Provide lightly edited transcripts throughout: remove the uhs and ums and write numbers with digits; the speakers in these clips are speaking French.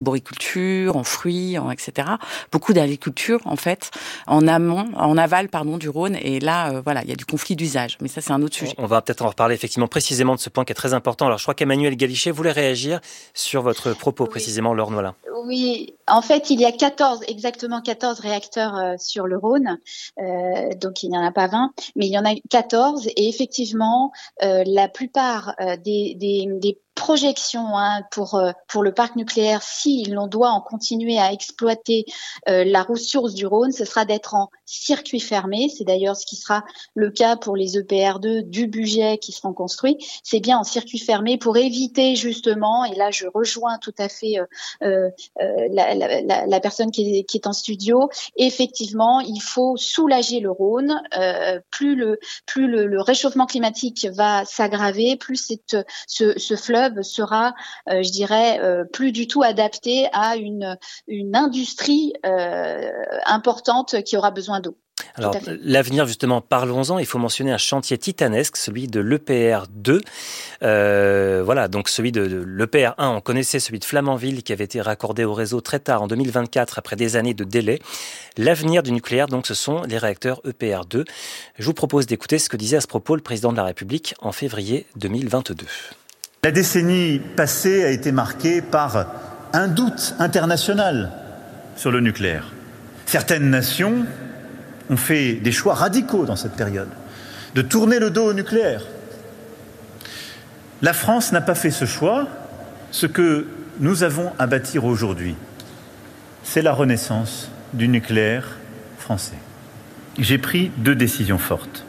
arboriculture, en fruits, etc. Beaucoup d'agriculture, en fait, en aval, du Rhône. Et là, il y a du conflit d'usage. Mais ça, c'est un autre sujet. On va peut-être en reparler effectivement précisément de ce point qui est très important. Alors, je crois qu'Emmanuel Galichet voulait réagir sur votre propos, précisément, Laure Noëllin. Oui, en fait, il y a exactement 14 réacteurs sur le Rhône. Donc, il n'y en a pas 20, mais il y en a 14. Et effectivement, la plupart des projections pour le parc nucléaire, si l'on doit en continuer à exploiter la ressource du Rhône, ce sera d'être en circuit fermé. C'est d'ailleurs ce qui sera le cas pour les EPR2 du budget qui seront construits. C'est bien en circuit fermé pour éviter justement, et là je rejoins tout à fait la personne qui est en studio, effectivement, il faut soulager le Rhône. Plus le réchauffement climatique va s'aggraver, plus ce fleuve sera, plus du tout adapté à une industrie importante qui aura besoin d'eau. Alors, l'avenir, justement, parlons-en. Il faut mentionner un chantier titanesque, celui de l'EPR2. Donc celui de l'EPR1, on connaissait celui de Flamanville qui avait été raccordé au réseau très tard, en 2024, après des années de délai. L'avenir du nucléaire, donc, ce sont les réacteurs EPR2. Je vous propose d'écouter ce que disait à ce propos le président de la République en février 2022. La décennie passée a été marquée par un doute international sur le nucléaire. Certaines nations ont fait des choix radicaux dans cette période, de tourner le dos au nucléaire. La France n'a pas fait ce choix. Ce que nous avons à bâtir aujourd'hui, c'est la renaissance du nucléaire français. J'ai pris 2 décisions fortes.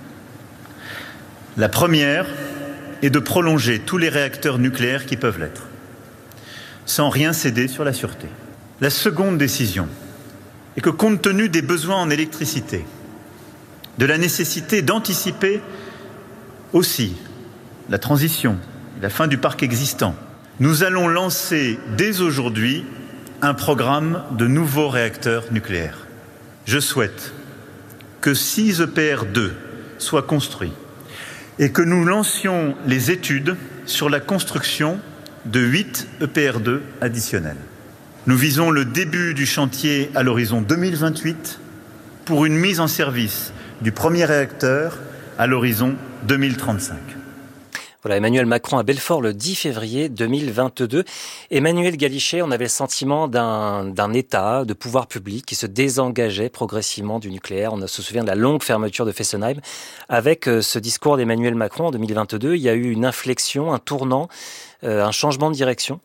La première est de prolonger tous les réacteurs nucléaires qui peuvent l'être, sans rien céder sur la sûreté. La seconde décision est que, compte tenu des besoins en électricité, de la nécessité d'anticiper aussi la transition et la fin du parc existant, nous allons lancer dès aujourd'hui un programme de nouveaux réacteurs nucléaires. Je souhaite que 6 EPR2 soient construits et que nous lancions les études sur la construction de 8 EPR2 additionnels. Nous visons le début du chantier à l'horizon 2028 pour une mise en service du premier réacteur à l'horizon 2035. Voilà, Emmanuel Macron à Belfort le 10 février 2022. Emmanuel Galichet, on avait le sentiment d'un État, de pouvoir public qui se désengageait progressivement du nucléaire. On se souvient de la longue fermeture de Fessenheim. Avec ce discours d'Emmanuel Macron en 2022, il y a eu une inflexion, un tournant, un changement de direction.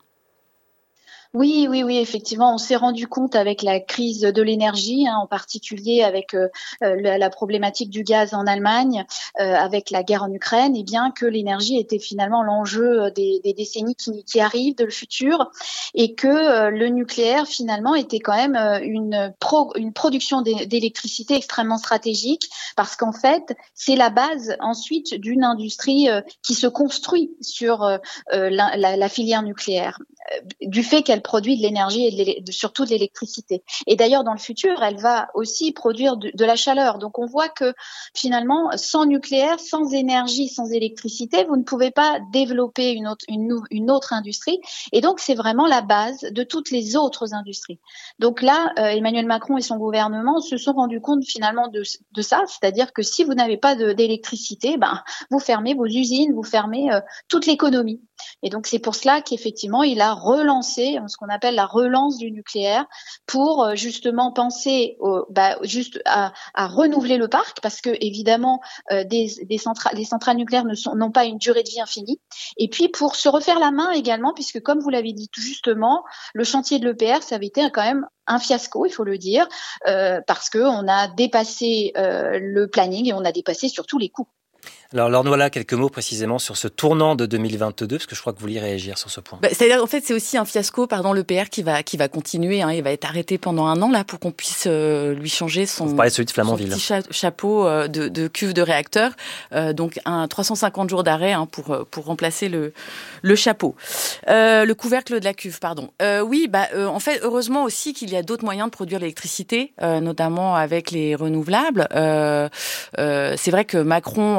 Oui, effectivement, on s'est rendu compte avec la crise de l'énergie, en particulier avec la problématique du gaz en Allemagne, avec la guerre en Ukraine, et bien que l'énergie était finalement l'enjeu des décennies qui arrivent, de le futur, et que le nucléaire finalement était quand même une production d'électricité extrêmement stratégique, parce qu'en fait, c'est la base ensuite d'une industrie qui se construit sur la filière nucléaire, du fait qu'elle produit de l'énergie et surtout de l'électricité. Et d'ailleurs, dans le futur, elle va aussi produire de la chaleur. Donc, on voit que finalement, sans nucléaire, sans énergie, sans électricité, vous ne pouvez pas développer une autre industrie. Et donc, c'est vraiment la base de toutes les autres industries. Donc là, Emmanuel Macron et son gouvernement se sont rendus compte finalement de ça, c'est-à-dire que si vous n'avez pas d'électricité, vous fermez vos usines, vous fermez toute l'économie. Et donc, c'est pour cela qu'effectivement, il a relancé ce qu'on appelle la relance du nucléaire pour justement penser à renouveler le parc, parce que évidemment, les centrales nucléaires n'ont pas une durée de vie infinie. Et puis, pour se refaire la main également, puisque comme vous l'avez dit tout justement, le chantier de l'EPR, ça avait été quand même un fiasco, il faut le dire, parce qu'on a dépassé le planning et on a dépassé surtout les coûts. Alors, Laure Noëllin, quelques mots précisément sur ce tournant de 2022, parce que je crois que vous vouliez réagir sur ce point. C'est-à-dire, en fait, c'est aussi un fiasco, l'EPR qui va continuer. Il va être arrêté pendant 1 an, là, pour qu'on puisse lui changer son petit chapeau de cuve de réacteur. Donc, 350 jours d'arrêt pour remplacer le chapeau. Le couvercle de la cuve, pardon. En fait, heureusement aussi qu'il y a d'autres moyens de produire l'électricité, notamment avec les renouvelables. C'est vrai que Macron, dans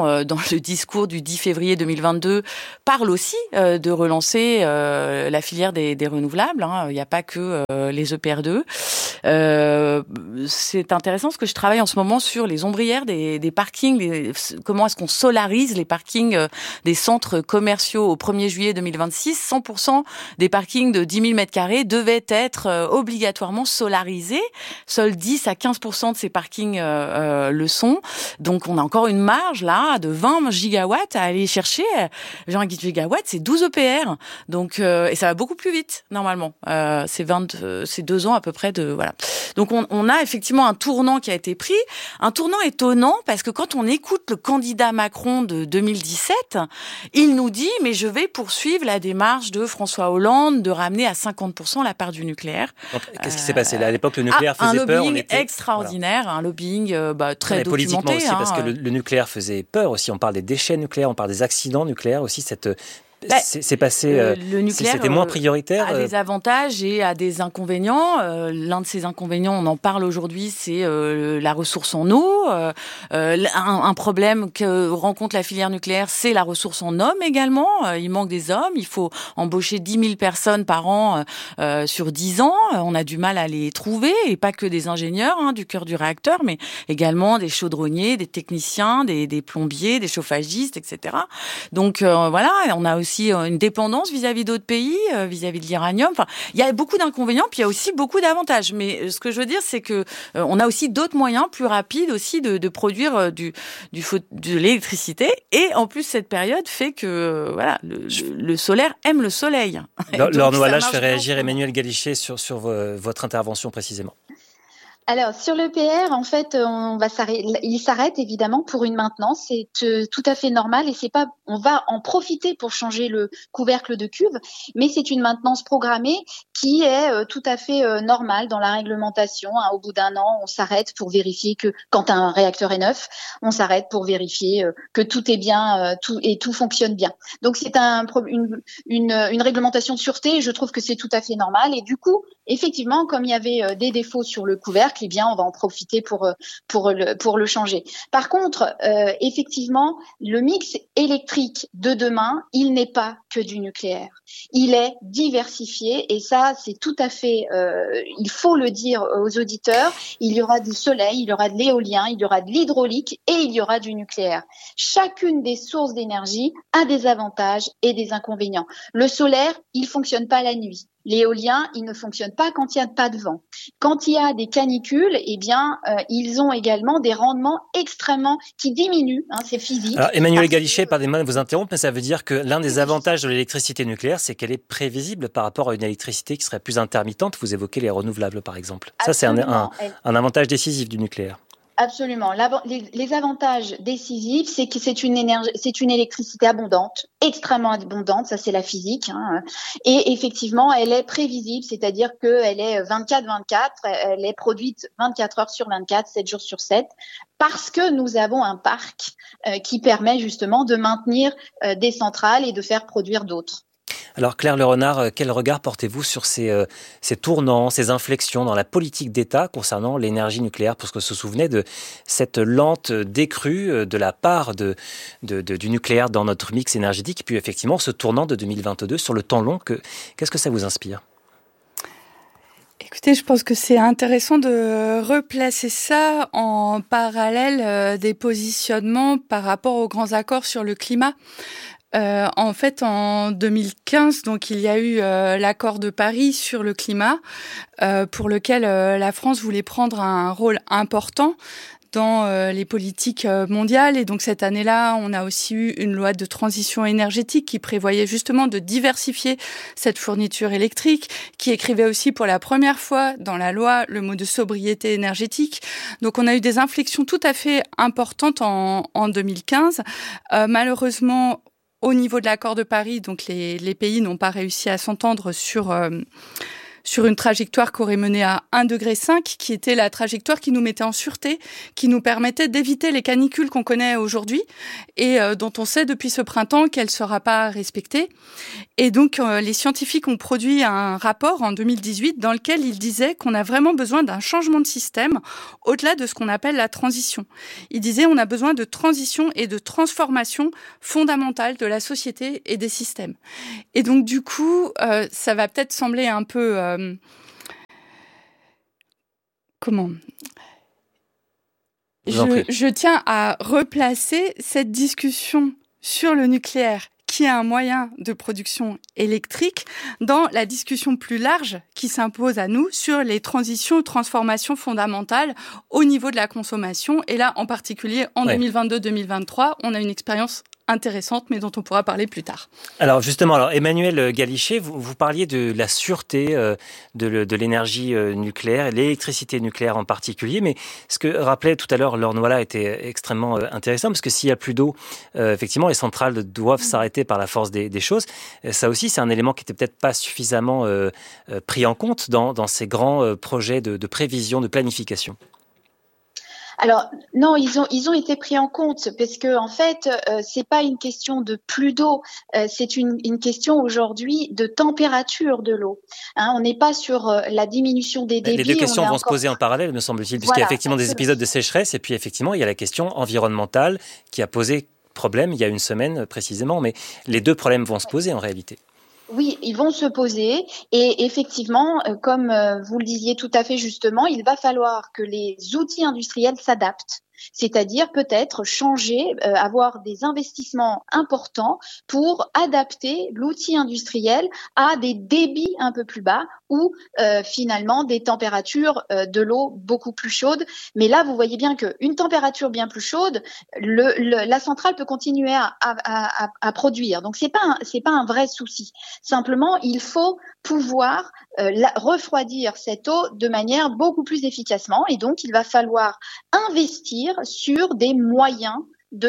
le discours du 10 février 2022 parle aussi de relancer la filière des renouvelables. Il n'y a pas que les EPR2. C'est intéressant parce que je travaille en ce moment sur les ombrières des parkings, comment est-ce qu'on solarise les parkings des centres commerciaux au 1er juillet 2026. 100% des parkings de 10 000 m² devaient être obligatoirement solarisés. Seuls 10 à 15% de ces parkings le sont. Donc on a encore une marge là de 20 gigawatts à aller chercher. 20 gigawatts, c'est 12 EPR. Donc et ça va beaucoup plus vite normalement. C'est 2 ans à peu près de voilà. Donc on a effectivement un tournant qui a été pris, un tournant étonnant parce que quand on écoute le candidat Macron de 2017, il nous dit mais je vais poursuivre la démarche de François Hollande de ramener à 50% la part du nucléaire. Donc, qu'est-ce qui s'est passé là? À l'époque, le nucléaire faisait peur. Un lobbying extraordinaire, voilà. Un lobbying très documenté. Politiquement aussi, parce que le nucléaire faisait peur aussi. On parle des déchets nucléaires, on parle des accidents nucléaires aussi. C'est passé. Le nucléaire, c'était moins prioritaire. A des avantages et a des inconvénients. L'un de ces inconvénients, on en parle aujourd'hui, c'est la ressource en eau. Un problème que rencontre la filière nucléaire, c'est la ressource en hommes également. Il manque des hommes. Il faut embaucher 10 000 personnes par an sur 10 ans. On a du mal à les trouver, et pas que des ingénieurs du cœur du réacteur, mais également des chaudronniers, des techniciens, des plombiers, des chauffagistes, etc. Donc voilà, on a aussi une dépendance vis-à-vis d'autres pays, vis-à-vis de l'uranium. Enfin, il y a beaucoup d'inconvénients, puis il y a aussi beaucoup d'avantages. Mais ce que je veux dire, c'est que on a aussi d'autres moyens plus rapides aussi de produire de l'électricité. Et en plus, cette période fait que voilà, le solaire aime le soleil. Laure Noaillat, je fais réagir Emmanuel Galichet sur votre intervention précisément. Alors, sur l'EPR, en fait, il s'arrête évidemment pour une maintenance. C'est tout à fait normal et on va en profiter pour changer le couvercle de cuve, mais c'est une maintenance programmée qui est tout à fait normale dans la réglementation. Au bout d'un an, on s'arrête pour vérifier que, quand un réacteur est neuf, on s'arrête pour vérifier que tout est bien, tout fonctionne bien. Donc, c'est une réglementation de sûreté et je trouve que c'est tout à fait normal. Et du coup, effectivement, comme il y avait des défauts sur le couvercle, eh bien, on va en profiter pour le changer. Par contre, effectivement, le mix électrique de demain, il n'est pas que du nucléaire. Il est diversifié et ça, c'est tout à fait, il faut le dire aux auditeurs, il y aura du soleil, il y aura de l'éolien, il y aura de l'hydraulique et il y aura du nucléaire. Chacune des sources d'énergie a des avantages et des inconvénients. Le solaire, il fonctionne pas la nuit. L'éolien, il ne fonctionne pas quand il n'y a pas de vent. Quand il y a des canicules, eh bien, ils ont également des rendements extrêmement qui diminuent. C'est physique. Alors, Emmanuel Galichet, pardonnez-moi de vous interrompre, mais ça veut dire que l'un des avantages de l'électricité nucléaire, c'est qu'elle est prévisible par rapport à une électricité qui serait plus intermittente. Vous évoquez les renouvelables, par exemple. Absolument. Ça, c'est un avantage décisif du nucléaire. Absolument. Les avantages décisifs, c'est que c'est une électricité abondante, extrêmement abondante, ça c'est la physique. Et effectivement, elle est prévisible, c'est-à-dire qu'elle est 24/24, elle est produite 24 heures sur 24, 7 jours sur 7, parce que nous avons un parc qui permet justement de maintenir des centrales et de faire produire d'autres. Alors Claire Le Renard, quel regard portez-vous sur ces tournants, ces inflexions dans la politique d'État concernant l'énergie nucléaire? Parce que vous vous souvenez de cette lente décrue de la part du nucléaire dans notre mix énergétique, et puis effectivement ce tournant de 2022 sur le temps long, qu'est-ce que ça vous inspire? Écoutez, je pense que c'est intéressant de replacer ça en parallèle des positionnements par rapport aux grands accords sur le climat. En fait, en 2015, donc il y a eu l'accord de Paris sur le climat, pour lequel la France voulait prendre un rôle important dans les politiques mondiales. Et donc cette année-là, on a aussi eu une loi de transition énergétique qui prévoyait justement de diversifier cette fourniture électrique, qui écrivait aussi pour la première fois dans la loi le mot de sobriété énergétique. Donc on a eu des inflexions tout à fait importantes en 2015. Malheureusement, au niveau de l'accord de Paris, donc les pays n'ont pas réussi à s'entendre sur sur une trajectoire qui aurait mené à 1,5 degré, qui était la trajectoire qui nous mettait en sûreté, qui nous permettait d'éviter les canicules qu'on connaît aujourd'hui et dont on sait depuis ce printemps qu'elle ne sera pas respectée. Et donc, les scientifiques ont produit un rapport en 2018 dans lequel ils disaient qu'on a vraiment besoin d'un changement de système au-delà de ce qu'on appelle la transition. Ils disaient on a besoin de transition et de transformation fondamentale de la société et des systèmes. Et donc, du coup, ça va peut-être sembler un peu... Je tiens à replacer cette discussion sur le nucléaire, qui est un moyen de production électrique, dans la discussion plus large qui s'impose à nous sur les transitions, transformations fondamentales au niveau de la consommation. Et là, en particulier, en 2022-2023, on a une expérience intéressante, mais dont on pourra parler plus tard. Alors justement, Emmanuel Galichet, vous parliez de la sûreté de l'énergie nucléaire, et l'électricité nucléaire en particulier, mais ce que rappelait tout à l'heure Laure Noaillat était extrêmement intéressant, parce que s'il n'y a plus d'eau, effectivement, les centrales doivent s'arrêter par la force des choses. Ça aussi, c'est un élément qui n'était peut-être pas suffisamment pris en compte dans ces grands projets de prévision, de planification. Alors non, ils ont été pris en compte parce que en fait, c'est pas une question de plus d'eau, c'est une question aujourd'hui de température de l'eau. On n'est pas sur la diminution des débits. Les deux questions vont se poser en parallèle, me semble-t-il, puisqu'il y a effectivement des épisodes de sécheresse et puis effectivement il y a la question environnementale qui a posé problème il y a une semaine précisément, mais les deux problèmes vont se poser en réalité. Oui, ils vont se poser et effectivement, comme vous le disiez tout à fait justement, il va falloir que les outils industriels s'adaptent. C'est-à-dire peut-être changer, avoir des investissements importants pour adapter l'outil industriel à des débits un peu plus bas ou finalement des températures de l'eau beaucoup plus chaudes. Mais là, vous voyez bien qu'une température bien plus chaude, la centrale peut continuer à produire. Donc c'est pas un vrai souci. Simplement, il faut pouvoir refroidir cette eau de manière beaucoup plus efficacement et donc il va falloir investir sur des moyens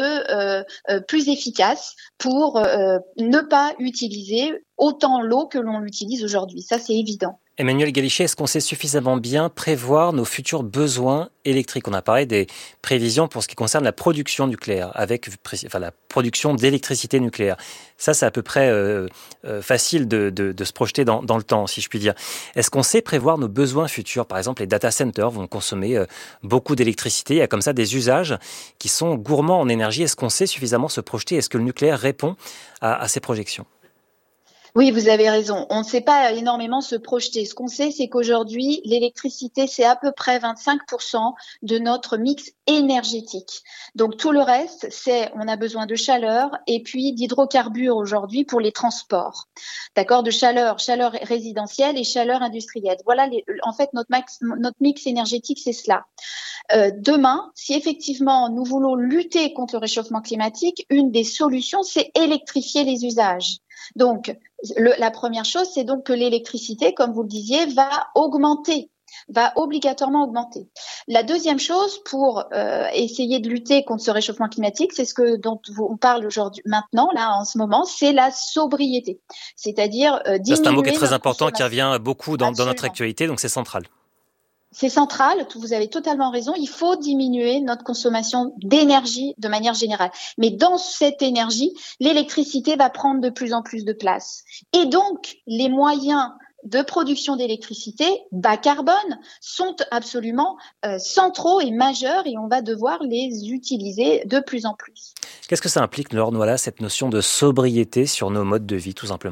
plus efficaces pour ne pas utiliser autant l'eau que l'on l'utilise aujourd'hui. Ça, c'est évident. Emmanuel Galichet, est-ce qu'on sait suffisamment bien prévoir nos futurs besoins électriques ? On a parlé des prévisions pour ce qui concerne la production nucléaire, avec la production d'électricité nucléaire. Ça, c'est à peu près facile de se projeter dans le temps, si je puis dire. Est-ce qu'on sait prévoir nos besoins futurs ? Par exemple, les data centers vont consommer beaucoup d'électricité. Il y a comme ça des usages qui sont gourmands en énergie. Est-ce qu'on sait suffisamment se projeter ? Est-ce que le nucléaire répond à ces projections ? Oui, vous avez raison. On ne sait pas énormément se projeter. Ce qu'on sait, c'est qu'aujourd'hui, l'électricité, c'est à peu près 25% de notre mix énergétique. Donc, tout le reste, on a besoin de chaleur et puis d'hydrocarbures aujourd'hui pour les transports. D'accord? De chaleur résidentielle et chaleur industrielle. Voilà, en fait, notre mix énergétique, c'est cela. Demain, si effectivement nous voulons lutter contre le réchauffement climatique, une des solutions, c'est électrifier les usages. Donc, la première chose, c'est donc que l'électricité, comme vous le disiez, va obligatoirement augmenter. La deuxième chose, pour essayer de lutter contre ce réchauffement climatique, c'est dont on parle aujourd'hui, maintenant, là, en ce moment, c'est la sobriété. C'est-à-dire diminuer. C'est un mot qui est très important, qui revient beaucoup dans notre actualité, donc c'est central. C'est central, vous avez totalement raison, il faut diminuer notre consommation d'énergie de manière générale. Mais dans cette énergie, l'électricité va prendre de plus en plus de place. Et donc, les moyens de production d'électricité bas carbone sont absolument centraux et majeurs et on va devoir les utiliser de plus en plus. Qu'est-ce que ça implique, Laure Noaillat, cette notion de sobriété sur nos modes de vie, tout simplement ?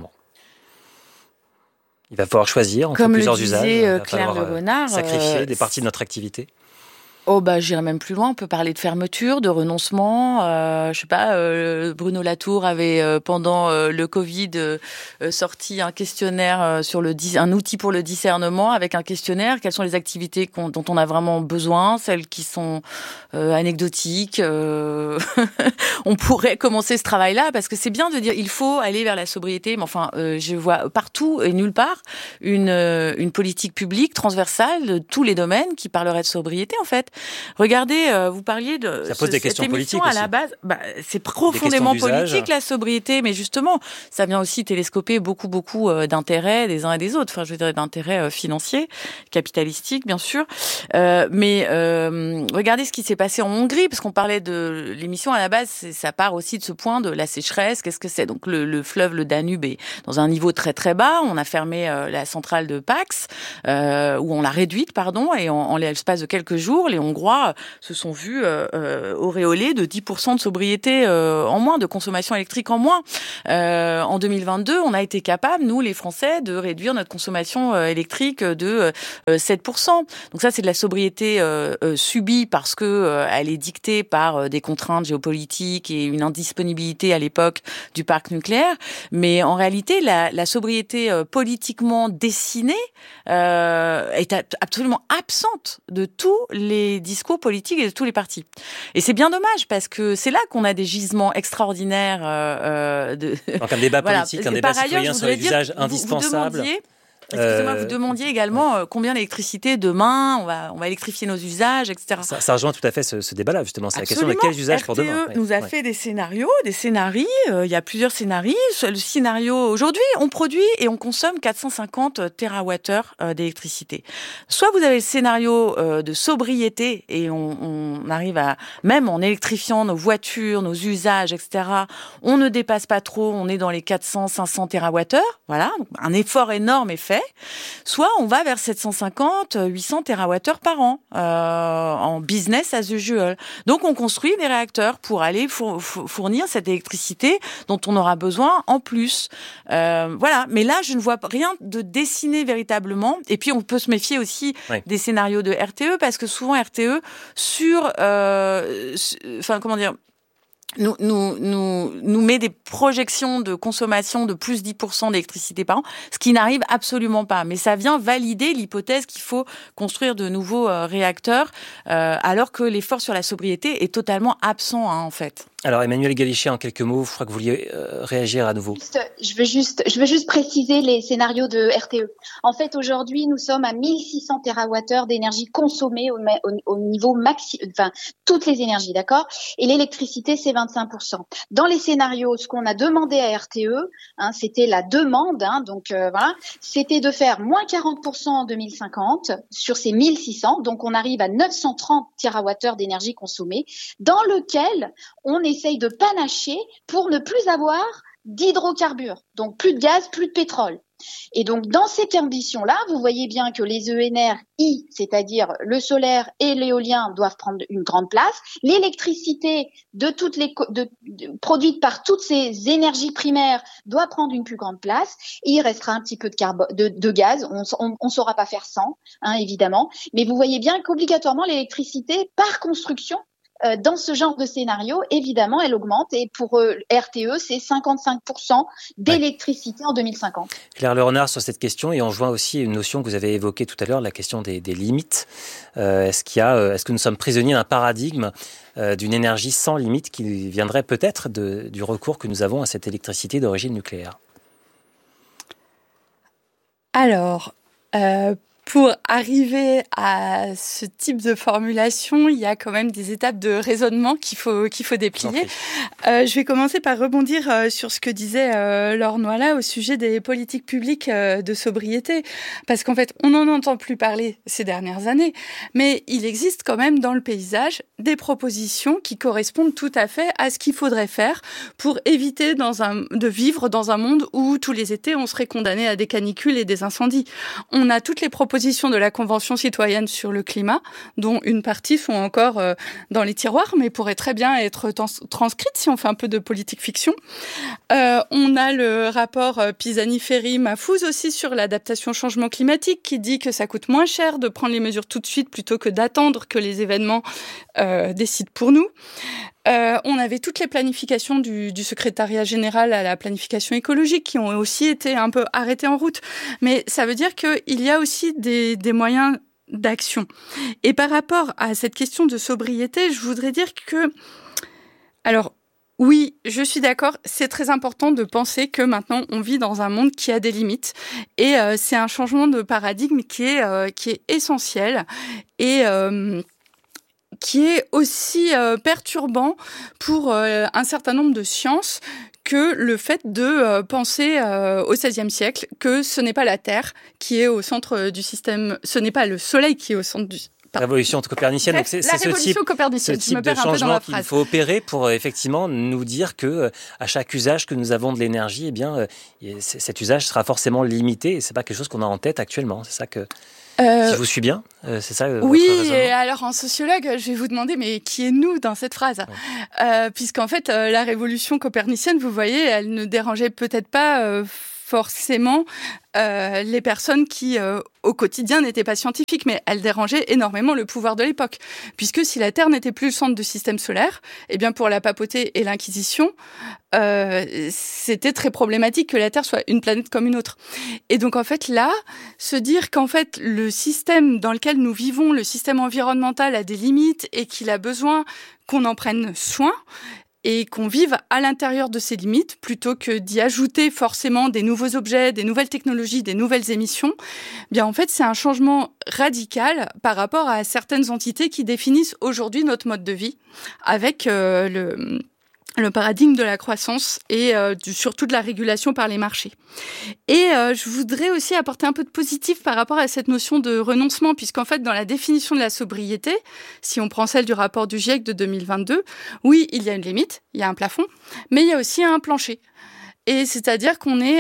Il va falloir choisir entre plusieurs usages. Comme le disait Claire Le Gonnard, sacrifier des parties de notre activité. J'irais même plus loin. On peut parler de fermeture, de renoncement. Bruno Latour avait pendant le Covid sorti un questionnaire un outil pour le discernement avec un questionnaire. Quelles sont les activités dont on a vraiment besoin, celles qui sont anecdotiques. On pourrait commencer ce travail-là parce que c'est bien de dire il faut aller vers la sobriété. Mais enfin, je vois partout et nulle part une politique publique transversale de tous les domaines qui parlerait de sobriété en fait. Regardez, vous parliez de ça pose des questions politiques à la base. C'est profondément politique la sobriété, mais justement, ça vient aussi télescoper beaucoup d'intérêts des uns et des autres. Enfin, je veux dire d'intérêts financiers, capitalistiques, bien sûr. Mais regardez ce qui s'est passé en Hongrie, parce qu'on parlait de l'émission à la base. Ça part aussi de ce point de la sécheresse. Qu'est-ce que c'est ? Donc le fleuve, le Danube, est dans un niveau très très bas. On a fermé la centrale de Pax, ou on l'a réduite, et en l'espace de quelques jours, les Hongrois se sont vus auréolés de 10% de sobriété en moins, de consommation électrique en moins. En 2022, on a été capable, nous les Français, de réduire notre consommation électrique de 7%. Donc ça, c'est de la sobriété subie parce que elle est dictée par des contraintes géopolitiques et une indisponibilité à l'époque du parc nucléaire. Mais en réalité, la sobriété politiquement dessinée est absolument absente de tous les discours politiques et de tous les partis. Et c'est bien dommage parce que c'est là qu'on a des gisements extraordinaires Donc un débat politique, un débat citoyen sur les usages indispensables. Excusez-moi, vous demandiez également combien d'électricité demain, on va électrifier nos usages, etc. Ça rejoint tout à fait ce débat-là, justement. C'est absolument. La question de quels usages pour demain. RTE nous a fait des scénarios, il y a plusieurs scénarios. Le scénario, aujourd'hui, on produit et on consomme 450 TWh d'électricité. Soit vous avez le scénario de sobriété et on arrive à, même en électrifiant nos voitures, nos usages, etc., on ne dépasse pas trop, on est dans les 400-500 TWh. Voilà, un effort énorme est fait. Soit on va vers 750-800 TWh par an en business as usual. Donc on construit des réacteurs pour aller fournir cette électricité dont on aura besoin en plus. Voilà. Mais là, je ne vois rien de dessiné véritablement. Et puis on peut se méfier aussi des scénarios de RTE parce que souvent RTE nous met des projections de consommation de plus 10% d'électricité par an, ce qui n'arrive absolument pas. Mais ça vient valider l'hypothèse qu'il faut construire de nouveaux réacteurs, alors que l'effort sur la sobriété est totalement absent, en fait. Alors Emmanuelle Galichet, en quelques mots, je crois que vous vouliez réagir à nouveau. Je veux juste préciser les scénarios de RTE. En fait, aujourd'hui, nous sommes à 1600 TWh d'énergie consommée au niveau maximum, enfin toutes les énergies, d'accord ? Et l'électricité, c'est 25%. Dans les scénarios, ce qu'on a demandé à RTE, c'était la demande, donc voilà, c'était de faire moins 40% en 2050 sur ces 1600, donc on arrive à 930 TWh d'énergie consommée, dans lequel on essaye de panacher pour ne plus avoir d'hydrocarbures, donc plus de gaz, plus de pétrole. Et donc, dans ces conditions-là, vous voyez bien que les ENR-I, c'est-à-dire le solaire et l'éolien, doivent prendre une grande place. L'électricité produite par toutes ces énergies primaires doit prendre une plus grande place. Et il restera un petit peu de gaz. On saura pas faire sans, évidemment. Mais vous voyez bien qu'obligatoirement, l'électricité, par construction, dans ce genre de scénario, évidemment, elle augmente et pour RTE, c'est 55% d'électricité en 2050. Claire Le Renard, sur cette question, et on joint aussi une notion que vous avez évoquée tout à l'heure, la question des limites. Est-ce que nous sommes prisonniers d'un paradigme d'une énergie sans limite qui viendrait peut-être du recours que nous avons à cette électricité d'origine nucléaire ? Alors, pour arriver à ce type de formulation, il y a quand même des étapes de raisonnement qu'il faut déplier. Je vais commencer par rebondir sur ce que disait Laure Noyla au sujet des politiques publiques de sobriété. Parce qu'en fait, on n'en entend plus parler ces dernières années, mais il existe quand même dans le paysage des propositions qui correspondent tout à fait à ce qu'il faudrait faire pour éviter de vivre dans un monde où tous les étés, on serait condamné à des canicules et des incendies. On a toutes les propositions de la Convention citoyenne sur le climat, dont une partie sont encore dans les tiroirs, mais pourraient très bien être transcrites si on fait un peu de politique fiction. On a le rapport Pisani-Ferry-Mahfouz aussi sur l'adaptation au changement climatique qui dit que ça coûte moins cher de prendre les mesures tout de suite plutôt que d'attendre que les événements décident pour nous. On avait toutes les planifications du secrétariat général à la planification écologique qui ont aussi été un peu arrêtées en route. Mais ça veut dire qu'il y a aussi des moyens d'action. Et par rapport à cette question de sobriété, je voudrais dire que... Alors, oui, je suis d'accord, c'est très important de penser que maintenant on vit dans un monde qui a des limites. Et c'est un changement de paradigme qui est essentiel. qui est aussi perturbant pour un certain nombre de sciences que le fait de penser au XVIe siècle que ce n'est pas la Terre qui est au centre du système, ce n'est pas le Soleil qui est au centre du... Révolution copernicienne. Bref, donc c'est ce type de changement qu'il faut opérer pour effectivement nous dire que à chaque usage que nous avons de l'énergie, eh bien, cet usage sera forcément limité et c'est pas quelque chose qu'on a en tête actuellement. C'est ça que... Si je vous suis bien, c'est ça votre raisonnement ? Et alors en sociologue, je vais vous demander, mais qui est nous dans cette phrase ? Puisqu'en fait, la révolution copernicienne, vous voyez, elle ne dérangeait peut-être pas forcément les personnes qui, au quotidien, n'étaient pas scientifiques, mais elle dérangeait énormément le pouvoir de l'époque. Puisque si la Terre n'était plus le centre du système solaire, eh bien pour la papauté et l'Inquisition, c'était très problématique que la Terre soit une planète comme une autre. Et donc en fait là, se dire qu'en fait le système dans lequel nous vivons, le système environnemental a des limites et qu'il a besoin qu'on en prenne soin, et qu'on vive à l'intérieur de ces limites, plutôt que d'y ajouter forcément des nouveaux objets, des nouvelles technologies, des nouvelles émissions, bien en fait c'est un changement radical par rapport à certaines entités qui définissent aujourd'hui notre mode de vie, avec le paradigme de la croissance et surtout de la régulation par les marchés. Et je voudrais aussi apporter un peu de positif par rapport à cette notion de renoncement, puisqu'en fait, dans la définition de la sobriété, si on prend celle du rapport du GIEC de 2022, oui, il y a une limite, il y a un plafond, mais il y a aussi un plancher. Et c'est-à-dire qu'on est...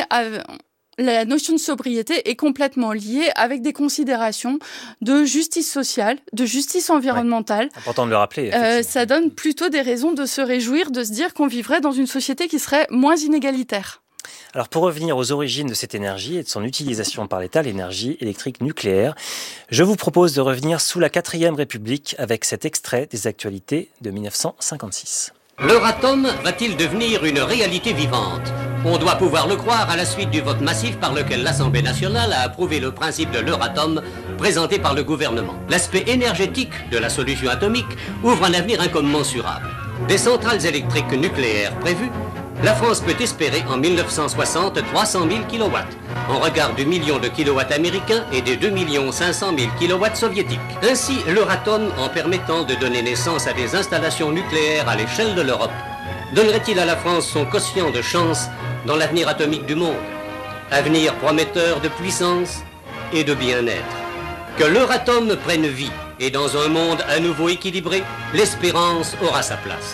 La notion de sobriété est complètement liée avec des considérations de justice sociale, de justice environnementale. Ouais, important de le rappeler. Ça donne plutôt des raisons de se réjouir, de se dire qu'on vivrait dans une société qui serait moins inégalitaire. Alors pour revenir aux origines de cette énergie et de son utilisation par l'État, l'énergie électrique nucléaire, je vous propose de revenir sous la 4e République avec cet extrait des actualités de 1956. L'Euratom va-t-il devenir une réalité vivante ? On doit pouvoir le croire à la suite du vote massif par lequel l'Assemblée nationale a approuvé le principe de l'Euratom présenté par le gouvernement. L'aspect énergétique de la solution atomique ouvre un avenir incommensurable. Des centrales électriques nucléaires prévues, la France peut espérer en 1960 300 000 kW, en regard du million de kilowatts américains et des 2 500 000 kilowatts soviétiques. Ainsi, l'Euratom, en permettant de donner naissance à des installations nucléaires à l'échelle de l'Europe, donnerait-il à la France son quotient de chance dans l'avenir atomique du monde ? Avenir prometteur de puissance et de bien-être. Que l'Euratom prenne vie et dans un monde à nouveau équilibré, l'espérance aura sa place.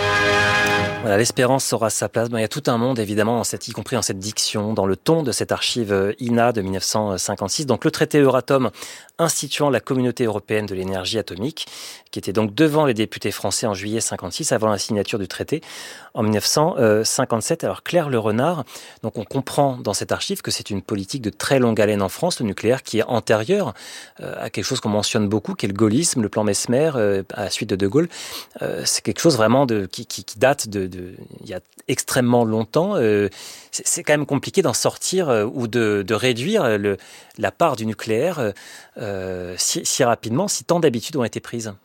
Voilà, l'espérance aura sa place. Il y a tout un monde, évidemment, y compris dans cette diction, dans le ton de cette archive INA de 1956. Donc, le traité Euratom instituant la Communauté européenne de l'énergie atomique, qui était donc devant les députés français en juillet 56, avant la signature du traité en 1957. Alors, Claire Le Renard, donc on comprend dans cette archive que c'est une politique de très longue haleine en France, le nucléaire, qui est antérieure à quelque chose qu'on mentionne beaucoup, qui est le gaullisme, le plan Mesmer, à la suite de De Gaulle. C'est quelque chose vraiment qui date il y a extrêmement longtemps. C'est quand même compliqué d'en sortir ou de réduire la part du nucléaire si rapidement, si tant d'habitudes ont été prises.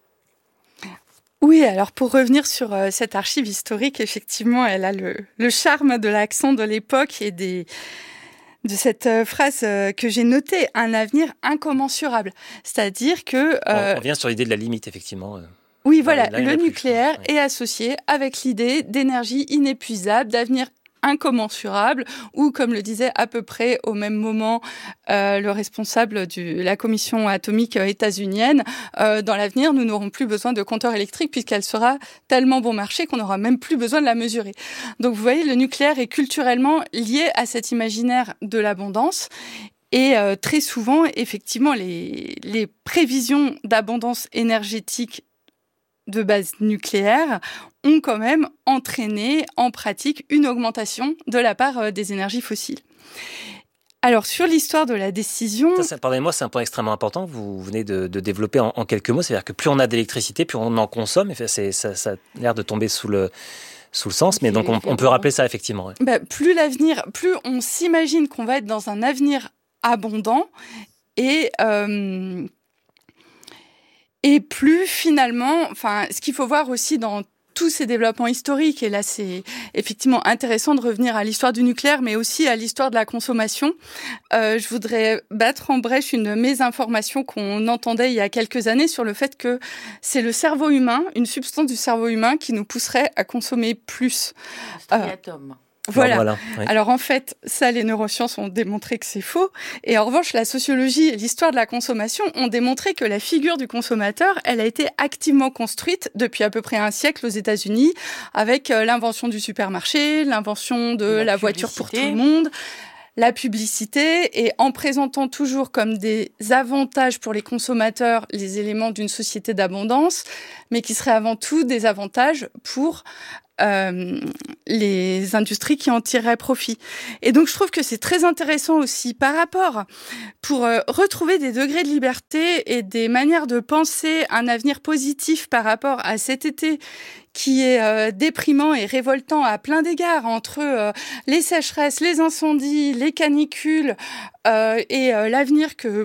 Oui, alors pour revenir sur cette archive historique, effectivement, elle a le charme de l'accent de l'époque et de cette phrase que j'ai notée, un avenir incommensurable. C'est-à-dire que... On revient sur l'idée de la limite, effectivement. Oui, voilà, le nucléaire est associé avec l'idée d'énergie inépuisable, d'avenir incommensurable, ou comme le disait à peu près au même moment le responsable de la commission atomique états-unienne, dans l'avenir, nous n'aurons plus besoin de compteurs électriques puisqu'elle sera tellement bon marché qu'on n'aura même plus besoin de la mesurer. Donc vous voyez, le nucléaire est culturellement lié à cet imaginaire de l'abondance. Et très souvent, effectivement, les prévisions d'abondance énergétique de base nucléaire ont quand même entraîné en pratique une augmentation de la part des énergies fossiles. Alors, sur l'histoire de la décision... Pardonnez-moi, c'est un point extrêmement important que vous venez de développer en quelques mots. C'est-à-dire que plus on a d'électricité, plus on en consomme. Ça a l'air de tomber sous le sens, mais donc on peut rappeler ça effectivement. Ouais. Plus on s'imagine qu'on va être dans un avenir abondant et plus finalement, ce qu'il faut voir aussi dans tous ces développements historiques, et là c'est effectivement intéressant de revenir à l'histoire du nucléaire, mais aussi à l'histoire de la consommation, je voudrais battre en brèche une mésinformation qu'on entendait il y a quelques années sur le fait que c'est le cerveau humain, une substance du cerveau humain qui nous pousserait à consommer plus. Striatum. Voilà. Oui. Alors en fait, ça, les neurosciences ont démontré que c'est faux. Et en revanche, la sociologie et l'histoire de la consommation ont démontré que la figure du consommateur, elle a été activement construite depuis à peu près un siècle aux États-Unis, avec l'invention du supermarché, l'invention de la voiture pour tout le monde, la publicité, et en présentant toujours comme des avantages pour les consommateurs les éléments d'une société d'abondance, mais qui seraient avant tout des avantages pour les industries qui en tireraient profit. Et donc, je trouve que c'est très intéressant aussi par rapport, pour retrouver des degrés de liberté et des manières de penser un avenir positif par rapport à cet été qui est déprimant et révoltant à plein d'égards, entre les sécheresses, les incendies, les canicules et l'avenir que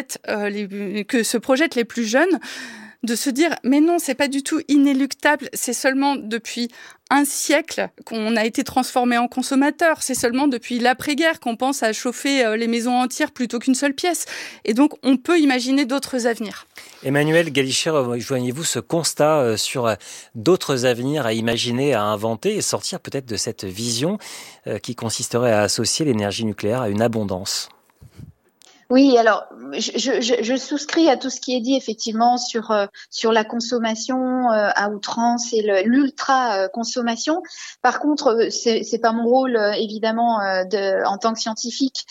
se projettent les plus jeunes, de se dire mais non, c'est pas du tout inéluctable, c'est seulement depuis un siècle qu'on a été transformé en consommateur, c'est seulement depuis l'après-guerre qu'on pense à chauffer les maisons entières plutôt qu'une seule pièce, et donc on peut imaginer d'autres avenirs. Emmanuel Galichet, joignez-vous ce constat sur d'autres avenirs à imaginer, à inventer et sortir peut-être de cette vision qui consisterait à associer l'énergie nucléaire à une abondance? Oui, alors je souscris à tout ce qui est dit effectivement sur la consommation à outrance et l'ultra consommation. Par contre, c'est pas mon rôle évidemment en tant que scientifique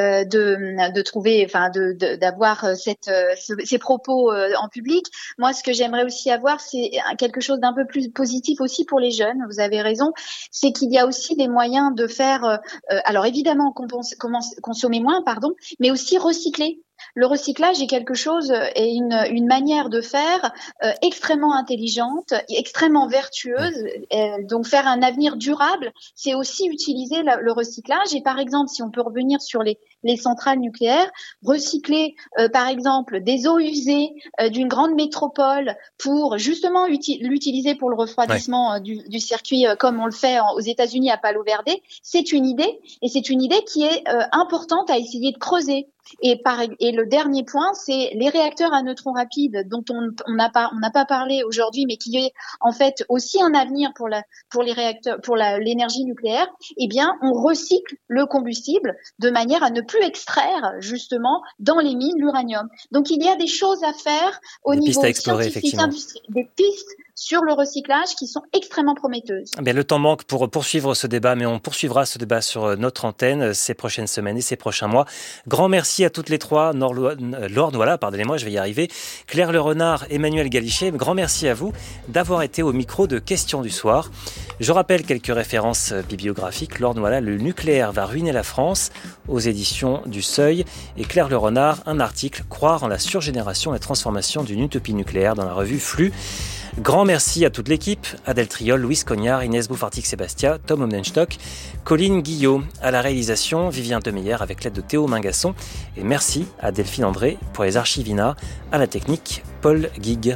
de trouver, d'avoir ces propos en public. Moi, ce que j'aimerais aussi avoir, c'est quelque chose d'un peu plus positif aussi pour les jeunes. Vous avez raison, c'est qu'il y a aussi des moyens de faire. Alors évidemment, consommer moins, mais aussi recycler. Le recyclage est quelque chose et une manière de faire extrêmement intelligente, extrêmement vertueuse. Donc faire un avenir durable, c'est aussi utiliser le recyclage. Et par exemple, si on peut revenir sur les centrales nucléaires, recycler par exemple des eaux usées d'une grande métropole pour justement l'utiliser pour le refroidissement du circuit comme on le fait aux États-Unis à Palo Verde, c'est une idée, et c'est une idée qui est importante à essayer de creuser. Et le dernier point, c'est les réacteurs à neutrons rapides dont on n'a pas parlé aujourd'hui, mais qui est en fait aussi un avenir pour les réacteurs, pour l'énergie nucléaire. Eh bien, on recycle le combustible de manière à ne plus extraire justement dans les mines l'uranium. Donc, il y a des choses à faire au niveau scientifique, industriel, des pistes sur le recyclage qui sont extrêmement prometteuses. Bien, le temps manque pour poursuivre ce débat, mais on poursuivra ce débat sur notre antenne ces prochaines semaines et ces prochains mois. Grand merci à toutes les trois, Laure Nouala, pardonnez-moi, je vais y arriver, Claire Le Renard, Emmanuel Galichet. Grand merci à vous d'avoir été au micro de Questions du soir. Je rappelle quelques références bibliographiques. Laure Nouala, Le nucléaire va ruiner la France, aux éditions du Seuil. Et Claire Le Renard, un article, Croire en la surgénération et la transformation d'une utopie nucléaire, dans la revue Flux. Grand merci à toute l'équipe, Adèle Triol, Louise Cognard, Inès Boufartic-Sébastia, Tom Omnenstock, Colline Guillot à la réalisation, Vivien Demeyer avec l'aide de Théo Mingasson, et merci à Delphine André pour les archives INA, à la technique Paul Guig.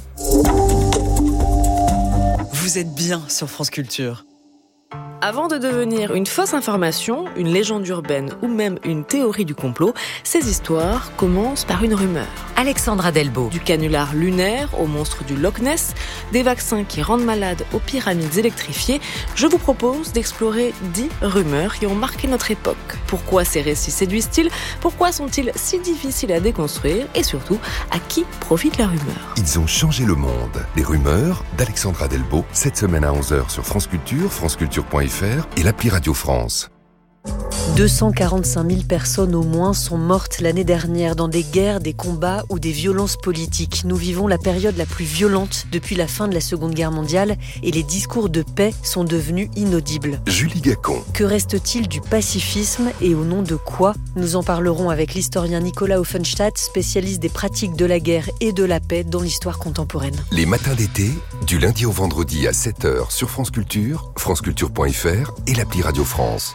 Vous êtes bien sur France Culture. Avant de devenir une fausse information, une légende urbaine ou même une théorie du complot, ces histoires commencent par une rumeur. Alexandra Delbo. Du canular lunaire au monstre du Loch Ness, des vaccins qui rendent malades aux pyramides électrifiées, je vous propose d'explorer 10 rumeurs qui ont marqué notre époque. Pourquoi ces récits séduisent-ils ? Pourquoi sont-ils si difficiles à déconstruire ? Et surtout, à qui profite la rumeur ? Ils ont changé le monde. Les rumeurs d'Alexandra Delbo, cette semaine à 11h sur France Culture, franceculture.fr et l'appli Radio France. 245 000 personnes au moins sont mortes l'année dernière dans des guerres, des combats ou des violences politiques. Nous vivons la période la plus violente depuis la fin de la Seconde Guerre mondiale et les discours de paix sont devenus inaudibles. Julie Gacon. Que reste-t-il du pacifisme et au nom de quoi ? Nous en parlerons avec l'historien Nicolas Offenstadt, spécialiste des pratiques de la guerre et de la paix dans l'histoire contemporaine. Les matins d'été, du lundi au vendredi à 7h sur France Culture, franceculture.fr et l'appli Radio France.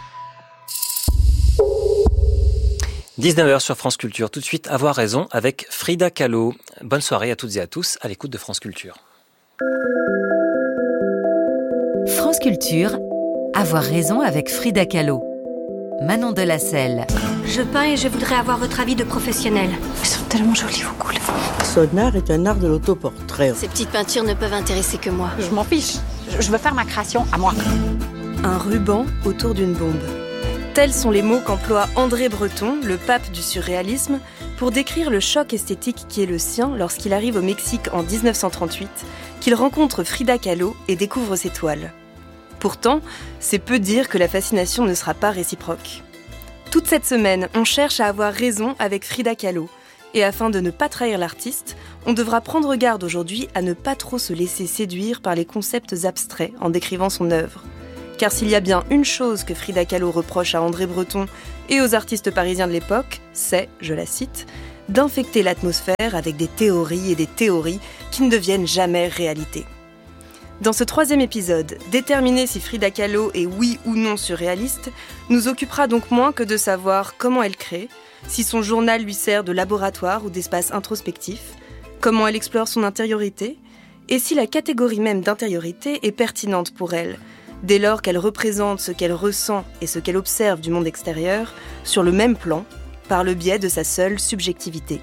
19h sur France Culture. Tout de suite, Avoir raison avec Frida Kahlo. Bonne soirée à toutes et à tous à l'écoute de France Culture. Culture, Avoir raison avec Frida Kahlo. Manon Delacelle. Je peins et je voudrais avoir votre avis de professionnel. Ils sont tellement jolis vos couleurs. Son art est un art de l'autoportrait. Ces petites peintures ne peuvent intéresser que moi. Je m'en fiche. Je veux faire ma création à moi. Un ruban autour d'une bombe. Tels sont les mots qu'emploie André Breton, le pape du surréalisme, pour décrire le choc esthétique qui est le sien lorsqu'il arrive au Mexique en 1938, qu'il rencontre Frida Kahlo et découvre ses toiles. Pourtant, c'est peu dire que la fascination ne sera pas réciproque. Toute cette semaine, on cherche à avoir raison avec Frida Kahlo. Et afin de ne pas trahir l'artiste, on devra prendre garde aujourd'hui à ne pas trop se laisser séduire par les concepts abstraits en décrivant son œuvre. Car s'il y a bien une chose que Frida Kahlo reproche à André Breton et aux artistes parisiens de l'époque, c'est, je la cite, d'infecter l'atmosphère avec des théories et des théories qui ne deviennent jamais réalité. Dans ce 3e épisode, déterminer si Frida Kahlo est oui ou non surréaliste nous occupera donc moins que de savoir comment elle crée, si son journal lui sert de laboratoire ou d'espace introspectif, comment elle explore son intériorité, et si la catégorie même d'intériorité est pertinente pour elle, dès lors qu'elle représente ce qu'elle ressent et ce qu'elle observe du monde extérieur sur le même plan, par le biais de sa seule subjectivité.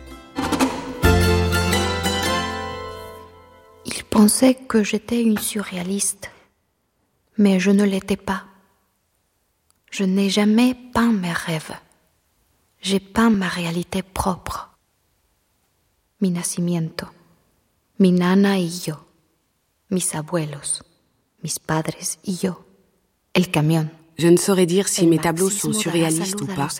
Il pensait que j'étais une surréaliste, mais je ne l'étais pas. Je n'ai jamais peint mes rêves. J'ai peint ma réalité propre. Mi nacimiento, mi nana y yo, mis abuelos, mis padres y yo, el camión. Je ne saurais dire si mes tableaux sont surréalistes ou pas,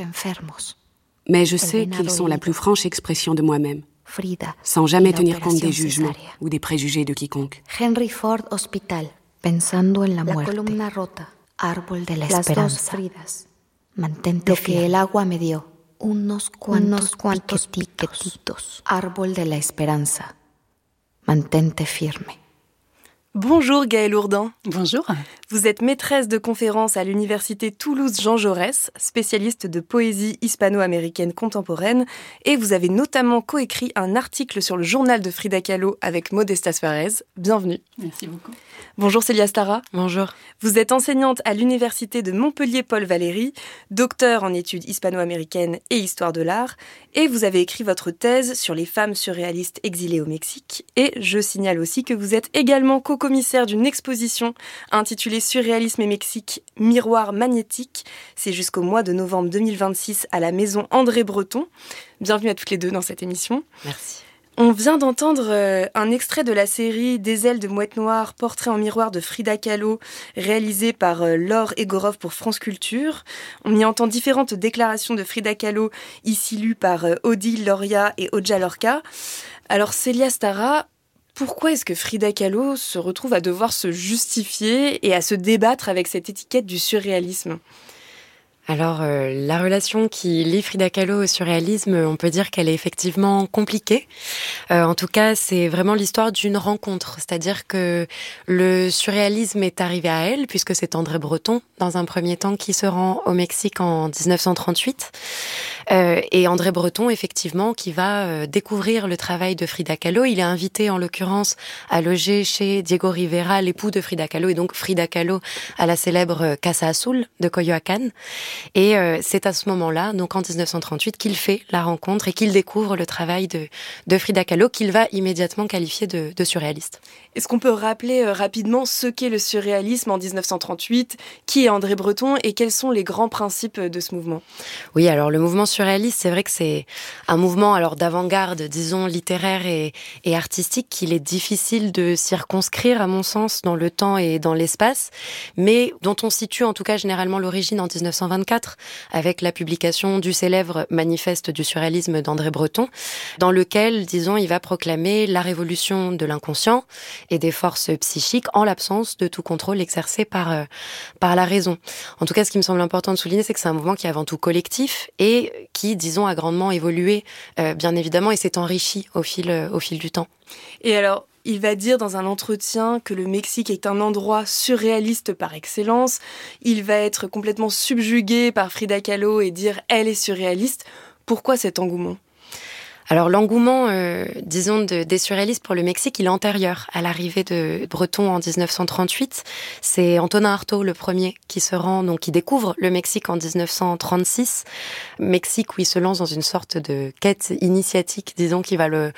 mais je sais qu'ils sont la plus franche expression de moi-même, sans jamais tenir compte des jugements ou des préjugés de quiconque. Henry Ford Hospital, pensando en la muerte, columna rota, árbol de la esperanza, mantente fiel, lo que el agua me dio, unos cuantos piquetitos, árbol de la esperanza, mantente firme. Bonjour Gaëlle Ourdin. Bonjour. Vous êtes maîtresse de conférences à l'université Toulouse-Jean Jaurès, spécialiste de poésie hispano-américaine contemporaine, et vous avez notamment coécrit un article sur le journal de Frida Kahlo avec Modesta Suarez. Bienvenue. Merci beaucoup. Bonjour Célia Stara. Bonjour. Vous êtes enseignante à l'université de Montpellier-Paul Valéry, docteur en études hispano-américaines et histoire de l'art, et vous avez écrit votre thèse sur les femmes surréalistes exilées au Mexique. Et je signale aussi que vous êtes également co-commissaire d'une exposition intitulée Surréalisme et Mexique, miroir magnétique. C'est jusqu'au mois de novembre 2026 à la maison André Breton. Bienvenue à toutes les deux dans cette émission. Merci. On vient d'entendre un extrait de la série Des ailes de mouette noire, portrait en miroir de Frida Kahlo, réalisé par Laure Egorov pour France Culture. On y entend différentes déclarations de Frida Kahlo, ici lues par Odile Loria et Oja Lorca. Alors Célia Stara, pourquoi est-ce que Frida Kahlo se retrouve à devoir se justifier et à se débattre avec cette étiquette du surréalisme ? Alors, la relation qui lie Frida Kahlo au surréalisme, on peut dire qu'elle est effectivement compliquée. En tout cas, c'est vraiment l'histoire d'une rencontre. C'est-à-dire que le surréalisme est arrivé à elle, puisque c'est André Breton, dans un premier temps, qui se rend au Mexique en 1938. Et André Breton, effectivement, qui va découvrir le travail de Frida Kahlo. Il est invité, en l'occurrence, à loger chez Diego Rivera, l'époux de Frida Kahlo, et donc Frida Kahlo à la célèbre Casa Azul de Coyoacán. Et c'est à ce moment-là, donc en 1938, qu'il fait la rencontre et qu'il découvre le travail de Frida Kahlo, qu'il va immédiatement qualifier de surréaliste. Est-ce qu'on peut rappeler rapidement ce qu'est le surréalisme en 1938, qui est André Breton et quels sont les grands principes de ce mouvement ? Oui, alors le mouvement surréaliste, c'est vrai que c'est un mouvement alors d'avant-garde, disons littéraire et artistique, qu'il est difficile de circonscrire, à mon sens, dans le temps et dans l'espace, mais dont on situe en tout cas généralement l'origine en 1924, avec la publication du célèbre Manifeste du surréalisme d'André Breton, dans lequel, disons, il va proclamer la révolution de l'inconscient et des forces psychiques en l'absence de tout contrôle exercé par la raison. En tout cas, ce qui me semble important de souligner, c'est que c'est un mouvement qui est avant tout collectif et qui, disons, a grandement évolué, bien évidemment, et s'est enrichi au fil du temps. Et alors, il va dire dans un entretien que le Mexique est un endroit surréaliste par excellence. Il va être complètement subjugué par Frida Kahlo et dire « elle est surréaliste ». Pourquoi cet engouement ? Alors l'engouement, disons, des surréalistes pour le Mexique, il est antérieur à l'arrivée de Breton en 1938. C'est Antonin Artaud, le premier, qui se rend, donc qui découvre le Mexique en 1936. Mexique où il se lance dans une sorte de quête initiatique, disons, qui va le